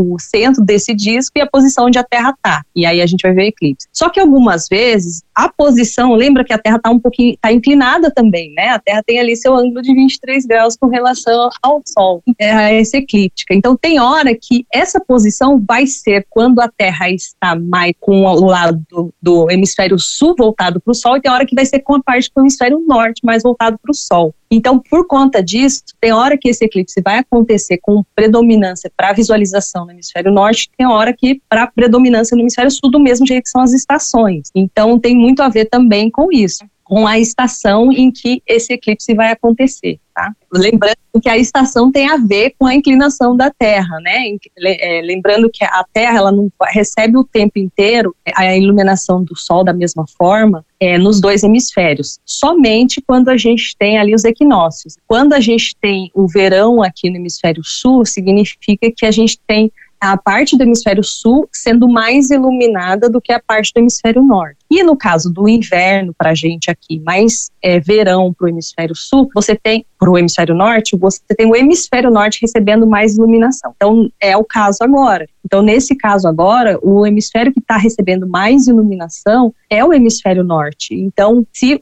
desse disco e a posição onde a Terra está. E aí a gente vai ver o eclipse. Só que algumas vezes, a posição, lembra que a Terra tá inclinada também, né? A Terra tem ali seu ângulo de 23 graus com relação ao Sol, essa eclíptica. Então tem hora que essa posição vai ser quando a Terra está mais com o lado do hemisfério sul voltado para o Sol, e tem hora que vai ser com a parte do hemisfério norte mais voltado para o Sol. Então, por conta disso, tem hora que esse eclipse vai acontecer com predominância para visualização no hemisfério norte, tem hora que para predominância no hemisfério sul, do mesmo jeito que são as estações. Então, tem muito a ver também com isso, com a estação em que esse eclipse vai acontecer, tá? Lembrando que a estação tem a ver com a inclinação da Terra, né? Lembrando que a Terra, ela não recebe o tempo inteiro a iluminação do Sol da mesma forma nos dois hemisférios, somente quando a gente tem ali os equinócios. Quando a gente tem o verão aqui no hemisfério sul, significa que a gente tem a parte do hemisfério sul sendo mais iluminada do que a parte do hemisfério norte. E no caso do inverno, para a gente aqui, mais verão para o hemisfério sul, você tem, para o hemisfério norte, você tem o hemisfério norte recebendo mais iluminação. Então, é o caso agora. Então, nesse caso agora, o hemisfério que está recebendo mais iluminação é o hemisfério norte. Então, se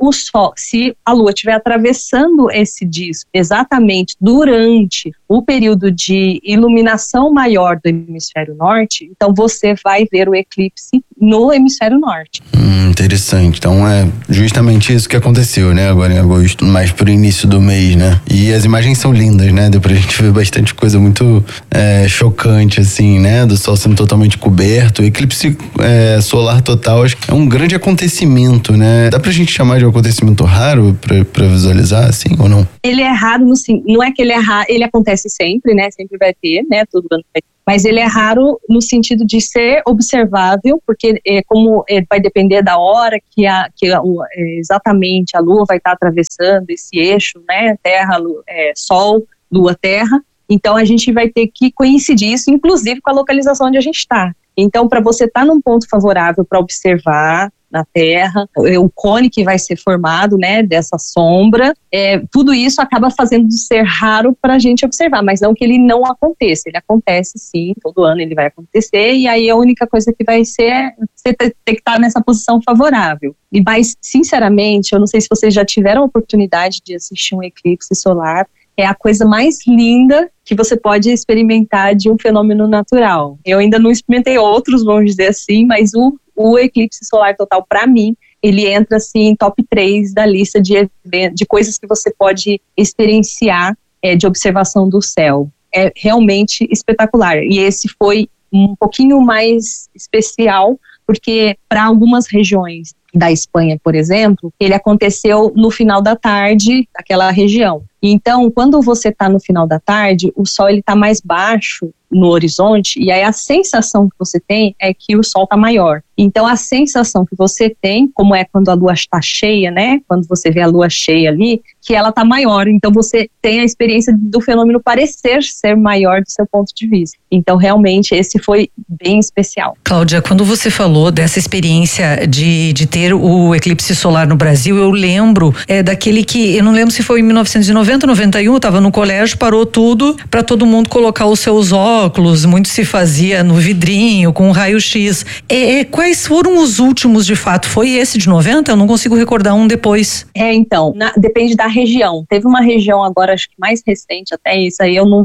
a Lua estiver atravessando esse disco exatamente durante o período de iluminação maior do hemisfério norte, então você vai ver o eclipse no hemisfério norte. Interessante. Então é justamente isso que aconteceu, né? Agora em agosto, mais pro início do mês, né? E as imagens são lindas, né? Deu pra gente ver bastante coisa muito chocante, assim, né? Do Sol sendo totalmente coberto. O eclipse solar total, acho que é um grande acontecimento, né? Dá pra gente chamar de um acontecimento raro pra visualizar, assim, ou não? Ele é raro, não é que ele é raro, ele acontece sempre, né? Sempre vai ter, né? Todo ano vai ter. Mas ele é raro no sentido de ser observável, porque como vai depender da hora que exatamente a Lua vai estar atravessando esse eixo, né, Terra, Sol, Lua, Terra. Então a gente vai ter que coincidir isso, inclusive com a localização onde a gente está. Então, para você estar num ponto favorável para observar na Terra, o cone que vai ser formado, né, dessa sombra, tudo isso acaba fazendo ser raro para a gente observar, mas não que ele não aconteça, ele acontece sim, todo ano ele vai acontecer, e aí a única coisa que vai ser é você ter que estar nessa posição favorável. Mas, sinceramente, eu não sei se vocês já tiveram a oportunidade de assistir um eclipse solar, é a coisa mais linda que você pode experimentar de um fenômeno natural. Eu ainda não experimentei outros, vamos dizer assim, mas o eclipse solar total, para mim, ele entra assim em top 3 da lista de coisas que você pode experienciar de observação do céu. É realmente espetacular. E esse foi um pouquinho mais especial, porque para algumas regiões da Espanha, por exemplo, ele aconteceu no final da tarde daquela região. Então, quando você está no final da tarde, o Sol está mais baixo no horizonte, e aí a sensação que você tem é que o Sol está maior. Então, a sensação que você tem, como é quando a Lua está cheia, né? Quando você vê a Lua cheia ali, que ela está maior. Então, você tem a experiência do fenômeno parecer ser maior do seu ponto de vista. Então, realmente, esse foi bem especial. Cláudia, quando você falou dessa experiência de ter o eclipse solar no Brasil, eu lembro daquele que, eu não lembro se foi em 1990, 91, eu estava no colégio, parou tudo para todo mundo colocar os seus óculos, muito se fazia no vidrinho, com raio-x. Quais foram os últimos, de fato? Foi esse de 90? Eu não consigo recordar um depois. Então, depende da região. Teve uma região agora, acho que mais recente, até isso aí eu não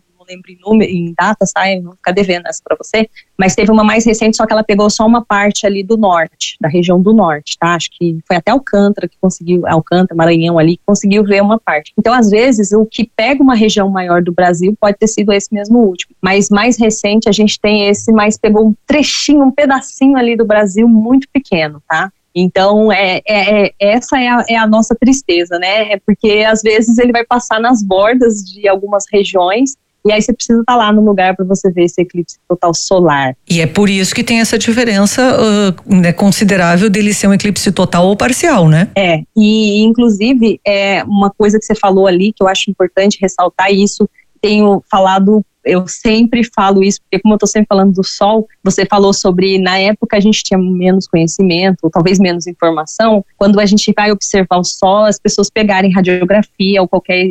lembro em datas, tá? Eu vou ficar devendo essa pra você, mas teve uma mais recente, só que ela pegou só uma parte ali do norte, da região do norte, tá? Acho que foi até Alcântara, Maranhão ali, que conseguiu ver uma parte. Então, às vezes, o que pega uma região maior do Brasil pode ter sido esse mesmo último, mas mais recente a gente tem esse, mas pegou um trechinho, um pedacinho ali do Brasil muito pequeno, tá? Então, essa é a nossa tristeza, né? Porque às vezes ele vai passar nas bordas de algumas regiões, e aí você precisa estar lá no lugar para você ver esse eclipse total solar. E é por isso que tem essa diferença considerável dele ser um eclipse total ou parcial, né? E inclusive uma coisa que você falou ali, que eu acho importante ressaltar, e isso tenho falado, eu sempre falo isso, porque como eu estou sempre falando do Sol, você falou sobre, na época a gente tinha menos conhecimento, ou talvez menos informação, quando a gente vai observar o Sol, as pessoas pegarem radiografia ou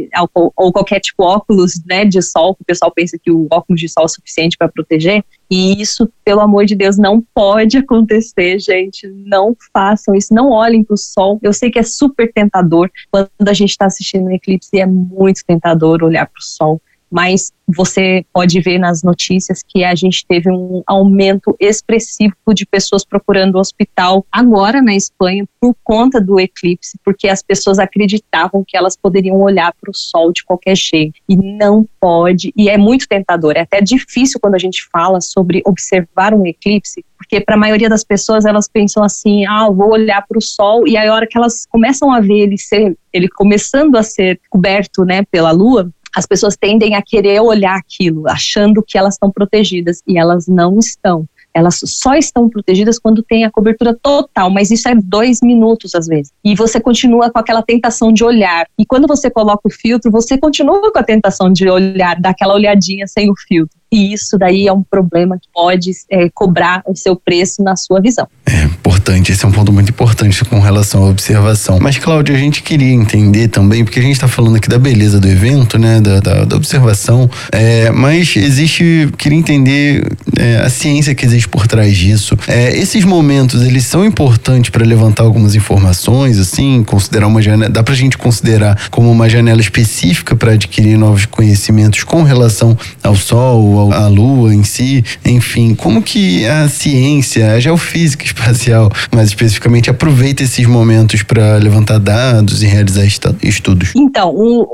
qualquer tipo de óculos, né, de Sol, que o pessoal pensa que o óculos de Sol é suficiente para proteger, e isso, pelo amor de Deus, não pode acontecer, gente, não façam isso, não olhem para o Sol. Eu sei que é super tentador, quando a gente está assistindo um eclipse, é muito tentador olhar para o Sol, mas você pode ver nas notícias que a gente teve um aumento expressivo de pessoas procurando o hospital agora na Espanha por conta do eclipse, porque as pessoas acreditavam que elas poderiam olhar para o sol de qualquer jeito, e não pode, e é muito tentador, é até difícil quando a gente fala sobre observar um eclipse, porque para a maioria das pessoas elas pensam assim, eu vou olhar para o sol, e aí a hora que elas começam a ver ele começando a ser coberto, né, pela lua, as pessoas tendem a querer olhar aquilo, achando que elas estão protegidas, e elas não estão. Elas só estão protegidas quando tem a cobertura total, mas isso é 2 minutos às vezes. E você continua com aquela tentação de olhar. E quando você coloca o filtro, você continua com a tentação de olhar, dar aquela olhadinha sem o filtro. E isso daí é um problema que pode cobrar o seu preço na sua visão. É importante, esse é um ponto muito importante com relação à observação. Mas, Cláudia, a gente queria entender também, porque a gente está falando aqui da beleza do evento, né, da observação, mas queria entender a ciência que existe por trás disso. Esses momentos, eles são importantes para levantar algumas informações, assim, considerar uma janela, dá pra gente considerar como uma janela específica para adquirir novos conhecimentos com relação ao Sol, a Lua em si, enfim, como que a ciência, a geofísica espacial, mais especificamente, aproveita esses momentos para levantar dados e realizar estudos? Então,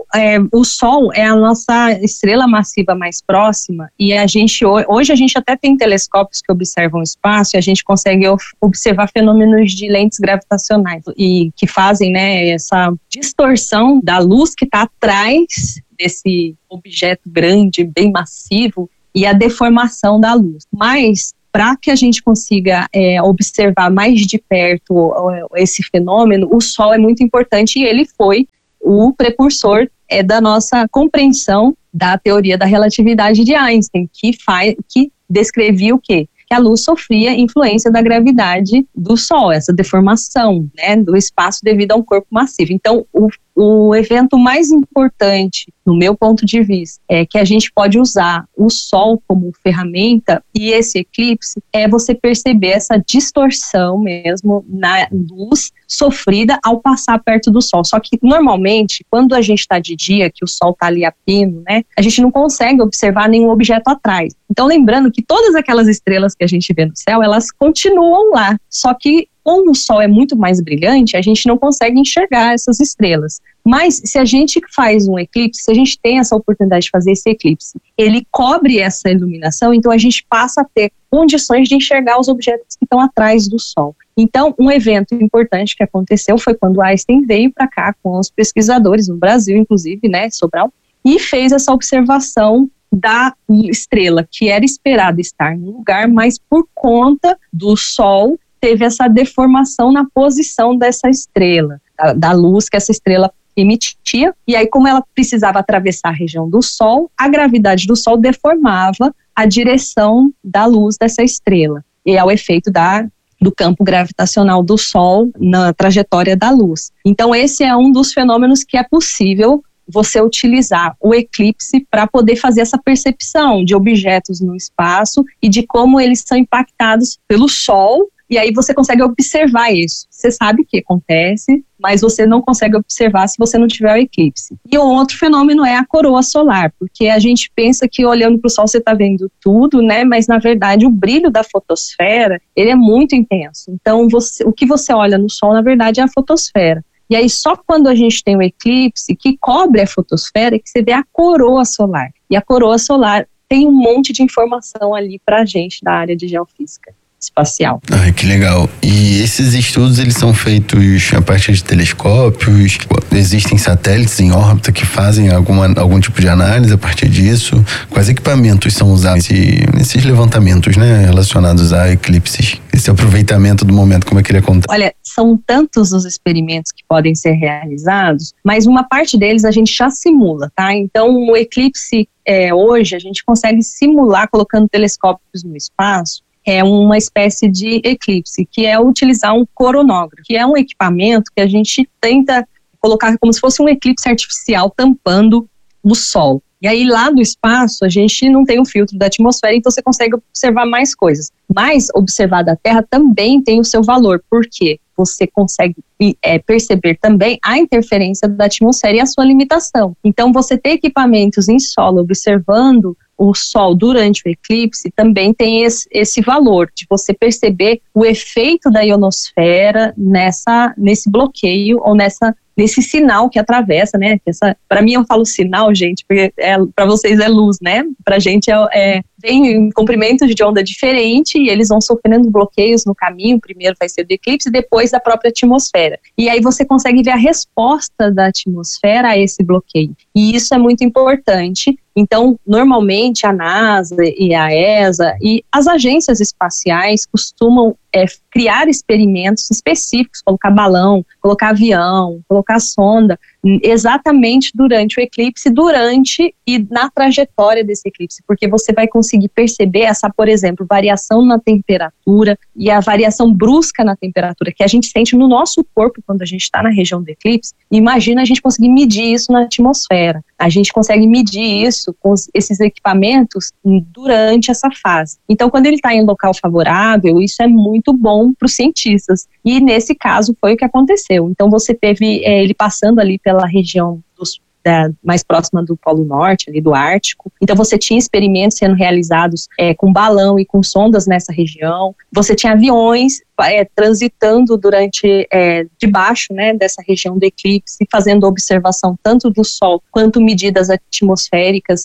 o Sol é a nossa estrela massiva mais próxima, e hoje a gente até tem telescópios que observam o espaço, e a gente consegue observar fenômenos de lentes gravitacionais, e que fazem, né, essa distorção da luz que está atrás desse objeto grande, bem massivo, e a deformação da luz. Mas, para que a gente consiga observar mais de perto esse fenômeno, o Sol é muito importante, e ele foi o precursor da nossa compreensão da teoria da relatividade de Einstein, que descrevia o quê? Que a luz sofria influência da gravidade do Sol, essa deformação, né, do espaço devido a um corpo massivo. Então, o evento mais importante, no meu ponto de vista, é que a gente pode usar o Sol como ferramenta, e esse eclipse é você perceber essa distorção mesmo na luz sofrida ao passar perto do Sol. Só que, normalmente, quando a gente está de dia, que o Sol está ali a pino, né, a gente não consegue observar nenhum objeto atrás. Então, lembrando que todas aquelas estrelas que a gente vê no céu, elas continuam lá, só que como o Sol é muito mais brilhante, a gente não consegue enxergar essas estrelas. Mas se a gente faz um eclipse, se a gente tem essa oportunidade de fazer esse eclipse, ele cobre essa iluminação, então a gente passa a ter condições de enxergar os objetos que estão atrás do Sol. Então, um evento importante que aconteceu foi quando Einstein veio para cá com os pesquisadores, no Brasil, inclusive, né, Sobral, e fez essa observação da estrela, que era esperada estar no lugar, mas por conta do Sol, teve essa deformação na posição dessa estrela, da luz que essa estrela emitia, e aí como ela precisava atravessar a região do Sol, a gravidade do Sol deformava a direção da luz dessa estrela, e é o efeito do campo gravitacional do Sol na trajetória da luz. Então esse é um dos fenômenos que é possível você utilizar o eclipse para poder fazer essa percepção de objetos no espaço e de como eles são impactados pelo Sol. E aí você consegue observar isso. Você sabe o que acontece, mas você não consegue observar se você não tiver o eclipse. E o outro fenômeno é a coroa solar, porque a gente pensa que olhando para o Sol você está vendo tudo, né? Mas na verdade o brilho da fotosfera, ele é muito intenso. Então o que você olha no Sol, na verdade, é a fotosfera. E aí só quando a gente tem o eclipse que cobre a fotosfera é que você vê a coroa solar. E a coroa solar tem um monte de informação ali para a gente da área de geofísica espacial. Ai, que legal. E esses estudos, eles são feitos a partir de telescópios? Existem satélites em órbita que fazem algum tipo de análise a partir disso? Quais equipamentos são usados nesses levantamentos, né, relacionados a eclipses? Esse aproveitamento do momento, como é que ele acontece? Olha, são tantos os experimentos que podem ser realizados, mas uma parte deles a gente já simula, tá? Então, o eclipse, hoje, a gente consegue simular colocando telescópios no espaço. É uma espécie de eclipse, que é utilizar um coronógrafo, que é um equipamento que a gente tenta colocar como se fosse um eclipse artificial tampando o Sol. E aí lá do espaço a gente não tem um filtro da atmosfera, então você consegue observar mais coisas. Mas observar da Terra também tem o seu valor. Por quê? você consegue perceber também a interferência da atmosfera e a sua limitação. Então, você ter equipamentos em solo observando o Sol durante o eclipse também tem esse valor de você perceber o efeito da ionosfera nesse bloqueio ou nesse sinal que atravessa, né? Para mim eu falo sinal, gente, porque para vocês é luz, né? Pra gente vem em comprimentos de onda diferente e eles vão sofrendo bloqueios no caminho. Primeiro vai ser do eclipse, depois da própria atmosfera. E aí você consegue ver a resposta da atmosfera a esse bloqueio. E isso é muito importante. Então, normalmente a NASA e a ESA e as agências espaciais costumam criar experimentos específicos, colocar balão, colocar avião, colocar sonda, exatamente durante o eclipse, durante e na trajetória desse eclipse, porque você vai conseguir perceber essa, por exemplo, variação na temperatura e a variação brusca na temperatura que a gente sente no nosso corpo quando a gente está na região do eclipse. Imagina a gente conseguir medir isso na atmosfera. A gente consegue medir isso com esses equipamentos durante essa fase. Então, quando ele está em local favorável, isso é muito bom para os cientistas. E nesse caso foi o que aconteceu. Então, você teve ele passando ali pela região mais próxima do Polo Norte, ali do Ártico. Então você tinha experimentos sendo realizados com balão e com sondas nessa região. Você tinha aviões transitando debaixo, né, dessa região do eclipse, fazendo observação tanto do Sol quanto medidas atmosféricas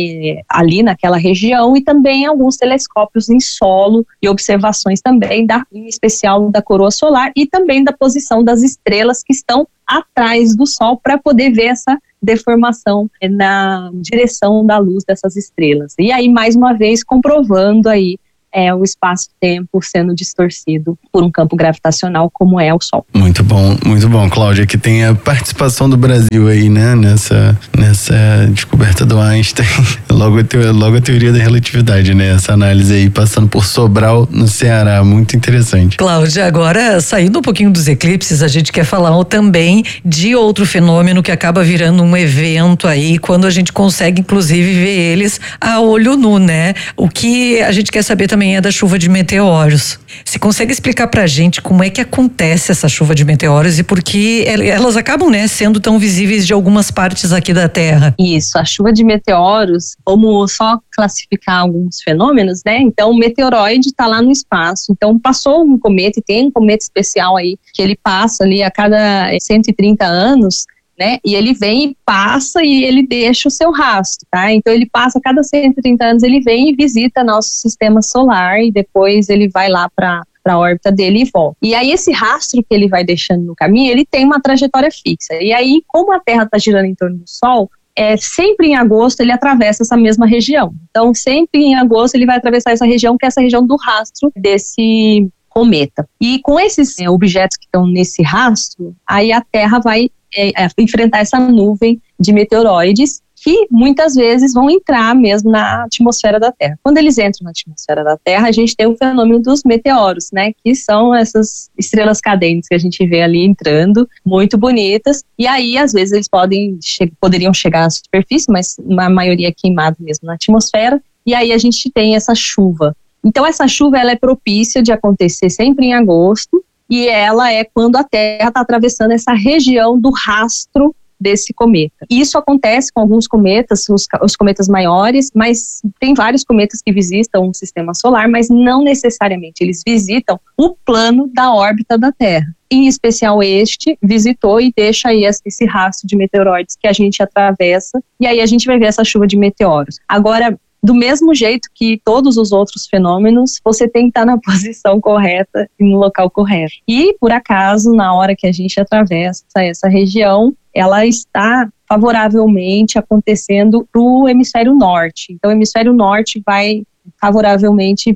ali naquela região, e também alguns telescópios em solo e observações também, em especial da coroa solar e também da posição das estrelas que estão atrás do Sol, para poder ver essa deformação na direção da luz dessas estrelas. E aí, mais uma vez, comprovando aí o espaço-tempo sendo distorcido por um campo gravitacional como é o Sol. Muito bom, Cláudia, que tem a participação do Brasil aí, né, nessa descoberta do Einstein, logo a teoria da relatividade, né, essa análise aí passando por Sobral, no Ceará, muito interessante. Cláudia, agora saindo um pouquinho dos eclipses, a gente quer falar também de outro fenômeno que acaba virando um evento aí, quando a gente consegue inclusive ver eles a olho nu, né? O que a gente quer saber também é da chuva de meteoros. Você consegue explicar pra gente como é que acontece essa chuva de meteoros e por que elas acabam, né, sendo tão visíveis de algumas partes aqui da Terra? Isso, a chuva de meteoros, vamos só classificar alguns fenômenos, né? Então, o meteoroide está lá no espaço. Então, passou um cometa, e tem um cometa especial aí, que ele passa ali a cada 130 anos, né? E ele vem e passa e ele deixa o seu rastro, tá? Então ele passa a cada 130 anos, ele vem e visita nosso sistema solar e depois ele vai lá para a órbita dele e volta. E aí esse rastro que ele vai deixando no caminho, ele tem uma trajetória fixa. E aí, como a Terra está girando em torno do Sol, sempre em agosto ele atravessa essa mesma região. Então sempre em agosto ele vai atravessar essa região, que é essa região do rastro desse cometa. E com esses objetos que estão nesse rastro, aí a Terra vai enfrentar essa nuvem de meteoroides que muitas vezes vão entrar mesmo na atmosfera da Terra. Quando eles entram na atmosfera da Terra, a gente tem o fenômeno dos meteoros, né, que são essas estrelas cadentes que a gente vê ali entrando, muito bonitas, e aí às vezes eles poderiam chegar à superfície, mas a maioria é queimado mesmo na atmosfera, e aí a gente tem essa chuva. Então essa chuva ela é propícia de acontecer sempre em agosto, e ela é quando a Terra está atravessando essa região do rastro desse cometa. Isso acontece com alguns cometas, os cometas maiores, mas tem vários cometas que visitam o sistema solar, mas não necessariamente eles visitam o plano da órbita da Terra. Em especial este visitou e deixa aí esse rastro de meteoroides que a gente atravessa, e aí a gente vai ver essa chuva de meteoros. Agora, do mesmo jeito que todos os outros fenômenos, você tem que estar na posição correta e no local correto. E, por acaso, na hora que a gente atravessa essa região, ela está favoravelmente acontecendo para o hemisfério norte. Então, o hemisfério norte vai favoravelmente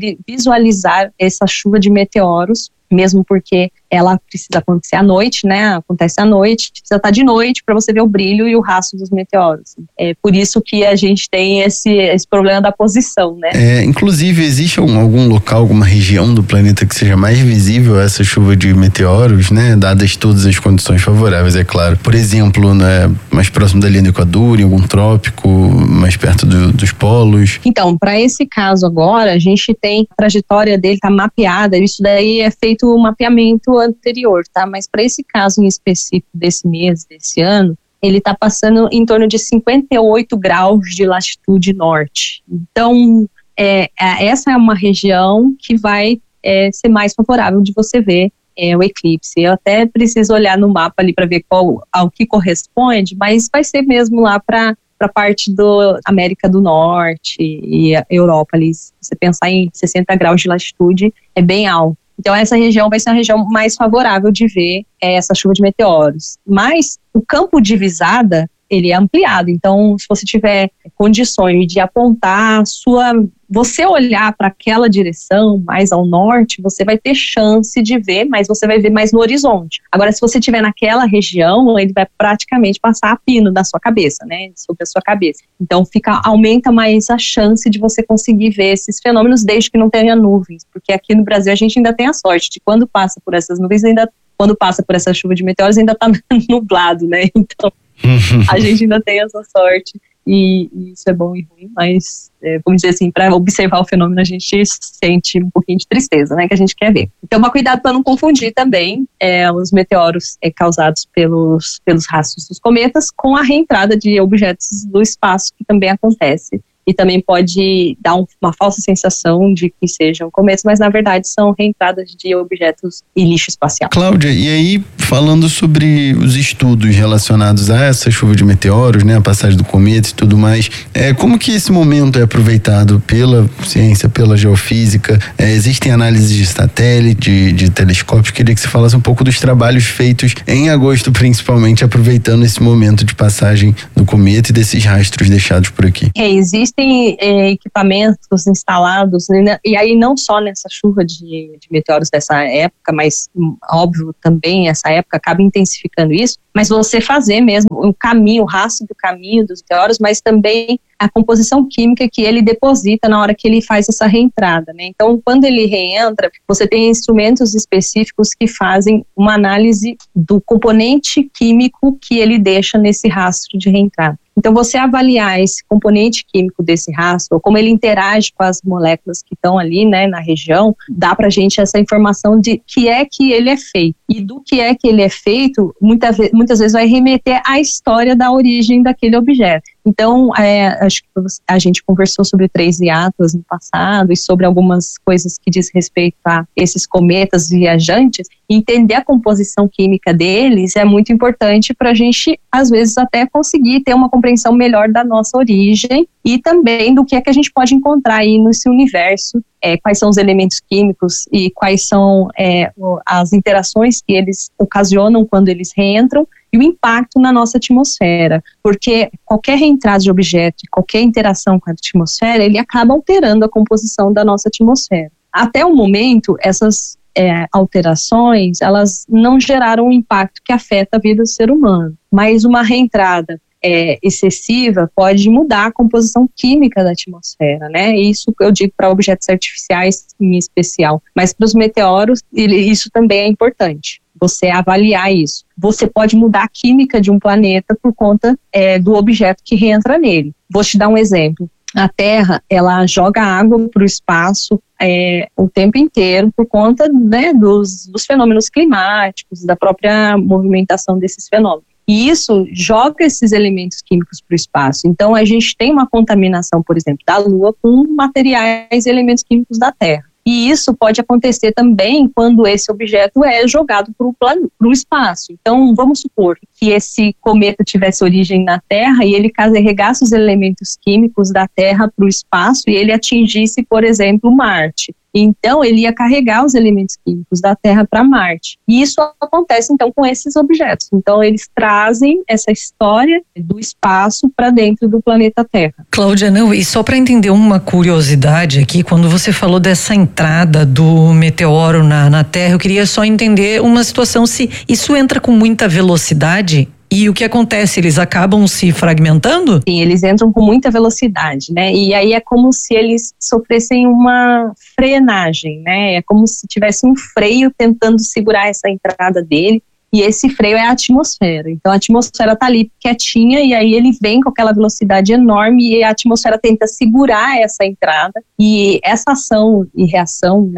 visualizar essa chuva de meteoros, mesmo porque ela precisa acontecer à noite, né? Acontece à noite, precisa estar de noite para você ver o brilho e o rastro dos meteoros. É por isso que a gente tem esse problema da posição, né? Inclusive, existe algum local, alguma região do planeta que seja mais visível a essa chuva de meteoros, né? Dadas todas as condições favoráveis, é claro. Por exemplo, né, mais próximo da linha do Equador, em algum trópico, mais perto dos polos. Então, para esse caso agora, a gente tem a trajetória dele tá mapeada. Isso daí é feito feito o mapeamento anterior, tá? Mas para esse caso em específico desse mês, desse ano, ele está passando em torno de 58 graus de latitude norte. Então, essa é uma região que vai ser mais favorável de você ver o eclipse. Eu até preciso olhar no mapa ali para ver ao que corresponde, mas vai ser mesmo lá para a parte da América do Norte e a Europa ali. Se você pensar em 60 graus de latitude, é bem alto. Então essa região vai ser a região mais favorável de ver essa chuva de meteoros. Mas o campo de visada, ele é ampliado. Então, se você tiver condições de apontar você olhar para aquela direção, mais ao norte, você vai ter chance de ver, mas você vai ver mais no horizonte. Agora, se você estiver naquela região, ele vai praticamente passar a pino na sua cabeça, né? Sobre a sua cabeça. Então, aumenta mais a chance de você conseguir ver esses fenômenos, desde que não tenha nuvens. Porque aqui no Brasil, a gente ainda tem a sorte de quando passa por essas nuvens, quando passa por essa chuva de meteoros, ainda está nublado, né? Então, a gente ainda tem essa sorte e isso é bom e ruim, mas vamos dizer assim, para observar o fenômeno a gente sente um pouquinho de tristeza, né, que a gente quer ver. Então, cuidado para não confundir também os meteoros causados pelos rastros dos cometas com a reentrada de objetos do espaço, que também acontece. E também pode dar uma falsa sensação de que sejam cometas, mas na verdade são reentradas de objetos e lixo espacial. Cláudia, e aí falando sobre os estudos relacionados a essa chuva de meteoros, né, a passagem do cometa e tudo mais, como que esse momento é aproveitado pela ciência, pela geofísica? Existem análises de satélite, de telescópios? Queria que você falasse um pouco dos trabalhos feitos em agosto, principalmente aproveitando esse momento de passagem do cometa e desses rastros deixados por aqui. Existem equipamentos instalados, e aí não só nessa chuva de meteoros dessa época, mas óbvio também essa época acaba intensificando isso, mas você fazer mesmo o rastro do caminho dos meteoros, mas também a composição química que ele deposita na hora que ele faz essa reentrada, né? Então, quando ele reentra, você tem instrumentos específicos que fazem uma análise do componente químico que ele deixa nesse rastro de reentrada. Então, você avaliar esse componente químico desse rastro, ou como ele interage com as moléculas que estão ali, né, na região, dá pra gente essa informação de que ele é feito. E do que ele é feito, muitas vezes vai remeter à história da origem daquele objeto. Então, acho que a gente conversou sobre 3 hiatos no passado e sobre algumas coisas que diz respeito a esses cometas viajantes. Entender a composição química deles é muito importante para a gente, às vezes, até conseguir ter uma compreensão melhor da nossa origem e também do que é que a gente pode encontrar aí nesse universo, quais são os elementos químicos e quais são as interações que eles ocasionam quando eles reentram e o impacto na nossa atmosfera, porque qualquer reentrada de objeto, qualquer interação com a atmosfera, ele acaba alterando a composição da nossa atmosfera. Até o momento, essas alterações, elas não geraram um impacto que afeta a vida do ser humano, mas uma reentrada excessiva pode mudar a composição química da atmosfera, né? Isso eu digo para objetos artificiais em especial, mas para os meteoros isso também é importante. Você avaliar isso. Você pode mudar a química de um planeta por conta do objeto que reentra nele. Vou te dar um exemplo. A Terra, ela joga água para o espaço o tempo inteiro por conta, né, dos fenômenos climáticos, da própria movimentação desses fenômenos. E isso joga esses elementos químicos para o espaço. Então, a gente tem uma contaminação, por exemplo, da Lua com materiais e elementos químicos da Terra. E isso pode acontecer também quando esse objeto é jogado para o espaço. Então, vamos supor que esse cometa tivesse origem na Terra e ele carregasse os elementos químicos da Terra para o espaço e ele atingisse, por exemplo, Marte. Então, ele ia carregar os elementos químicos da Terra para Marte. E isso acontece, então, com esses objetos. Então, eles trazem essa história do espaço para dentro do planeta Terra. Cláudia, não, e só para entender uma curiosidade aqui, quando você falou dessa entrada do meteoro na Terra, eu queria só entender uma situação, se isso entra com muita velocidade. E o que acontece? Eles acabam se fragmentando? Sim, eles entram com muita velocidade, né? E aí é como se eles sofressem uma frenagem, né? É como se tivesse um freio tentando segurar essa entrada dele. E esse freio é a atmosfera. Então a atmosfera está ali quietinha e aí ele vem com aquela velocidade enorme e a atmosfera tenta segurar essa entrada. E essa ação e reação, né,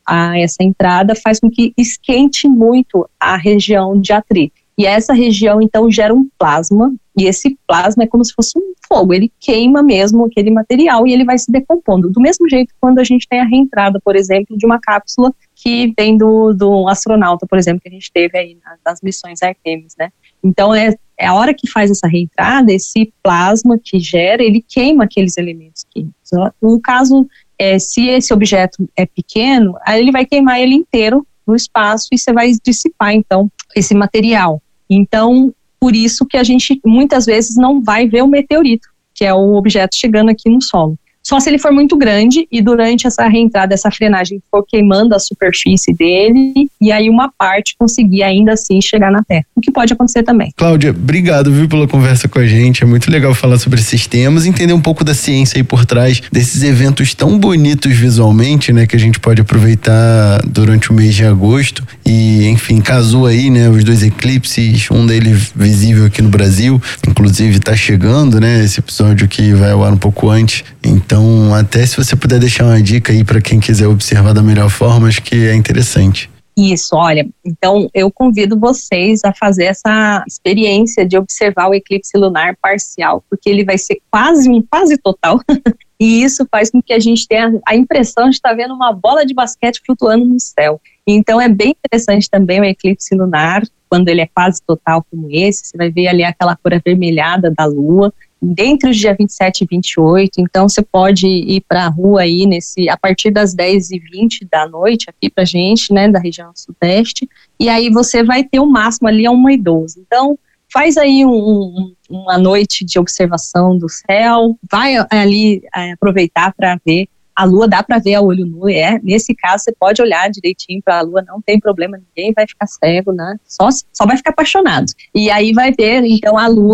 a essa entrada faz com que esquente muito a região de atrito. E essa região, então, gera um plasma, e esse plasma é como se fosse um fogo, ele queima mesmo aquele material e ele vai se decompondo. Do mesmo jeito quando a gente tem a reentrada, por exemplo, de uma cápsula que vem do astronauta, por exemplo, que a gente teve aí nas missões Artemis, né? Então, é a hora que faz essa reentrada, esse plasma que gera, ele queima aqueles elementos químicos. No caso, se esse objeto é pequeno, aí ele vai queimar ele inteiro no espaço e você vai dissipar, então, esse material. Então, por isso que a gente muitas vezes não vai ver o meteorito, que é o objeto chegando aqui no solo. Só se ele for muito grande e durante essa reentrada, essa frenagem for queimando a superfície dele e aí uma parte conseguir ainda assim chegar na Terra, o que pode acontecer também. Cláudia, obrigado, viu, pela conversa com a gente, é muito legal falar sobre esses temas, entender um pouco da ciência aí por trás desses eventos tão bonitos visualmente, né, que a gente pode aproveitar durante o mês de agosto e, enfim, casou aí, né, os 2 eclipses, um deles visível aqui no Brasil, inclusive tá chegando, né, esse episódio que vai ao ar um pouco antes, então até se você puder deixar uma dica aí para quem quiser observar da melhor forma, acho que é interessante. Isso, olha, então eu convido vocês a fazer essa experiência de observar o eclipse lunar parcial, porque ele vai ser quase total, e isso faz com que a gente tenha a impressão de estar vendo uma bola de basquete flutuando no céu. Então é bem interessante também o eclipse lunar, quando ele é quase total como esse, você vai ver ali aquela cor avermelhada da Lua, dentre os dias 27 e 28, então você pode ir para a rua aí a partir das 10h20 da noite aqui pra gente, né, da região sudeste, e aí você vai ter o máximo ali a 1h12. Então, faz aí uma noite de observação do céu, vai ali aproveitar para ver a Lua, dá para ver a olho nu, nesse caso você pode olhar direitinho para a Lua, não tem problema, ninguém vai ficar cego, né, só vai ficar apaixonado. E aí vai ver, então, a Lua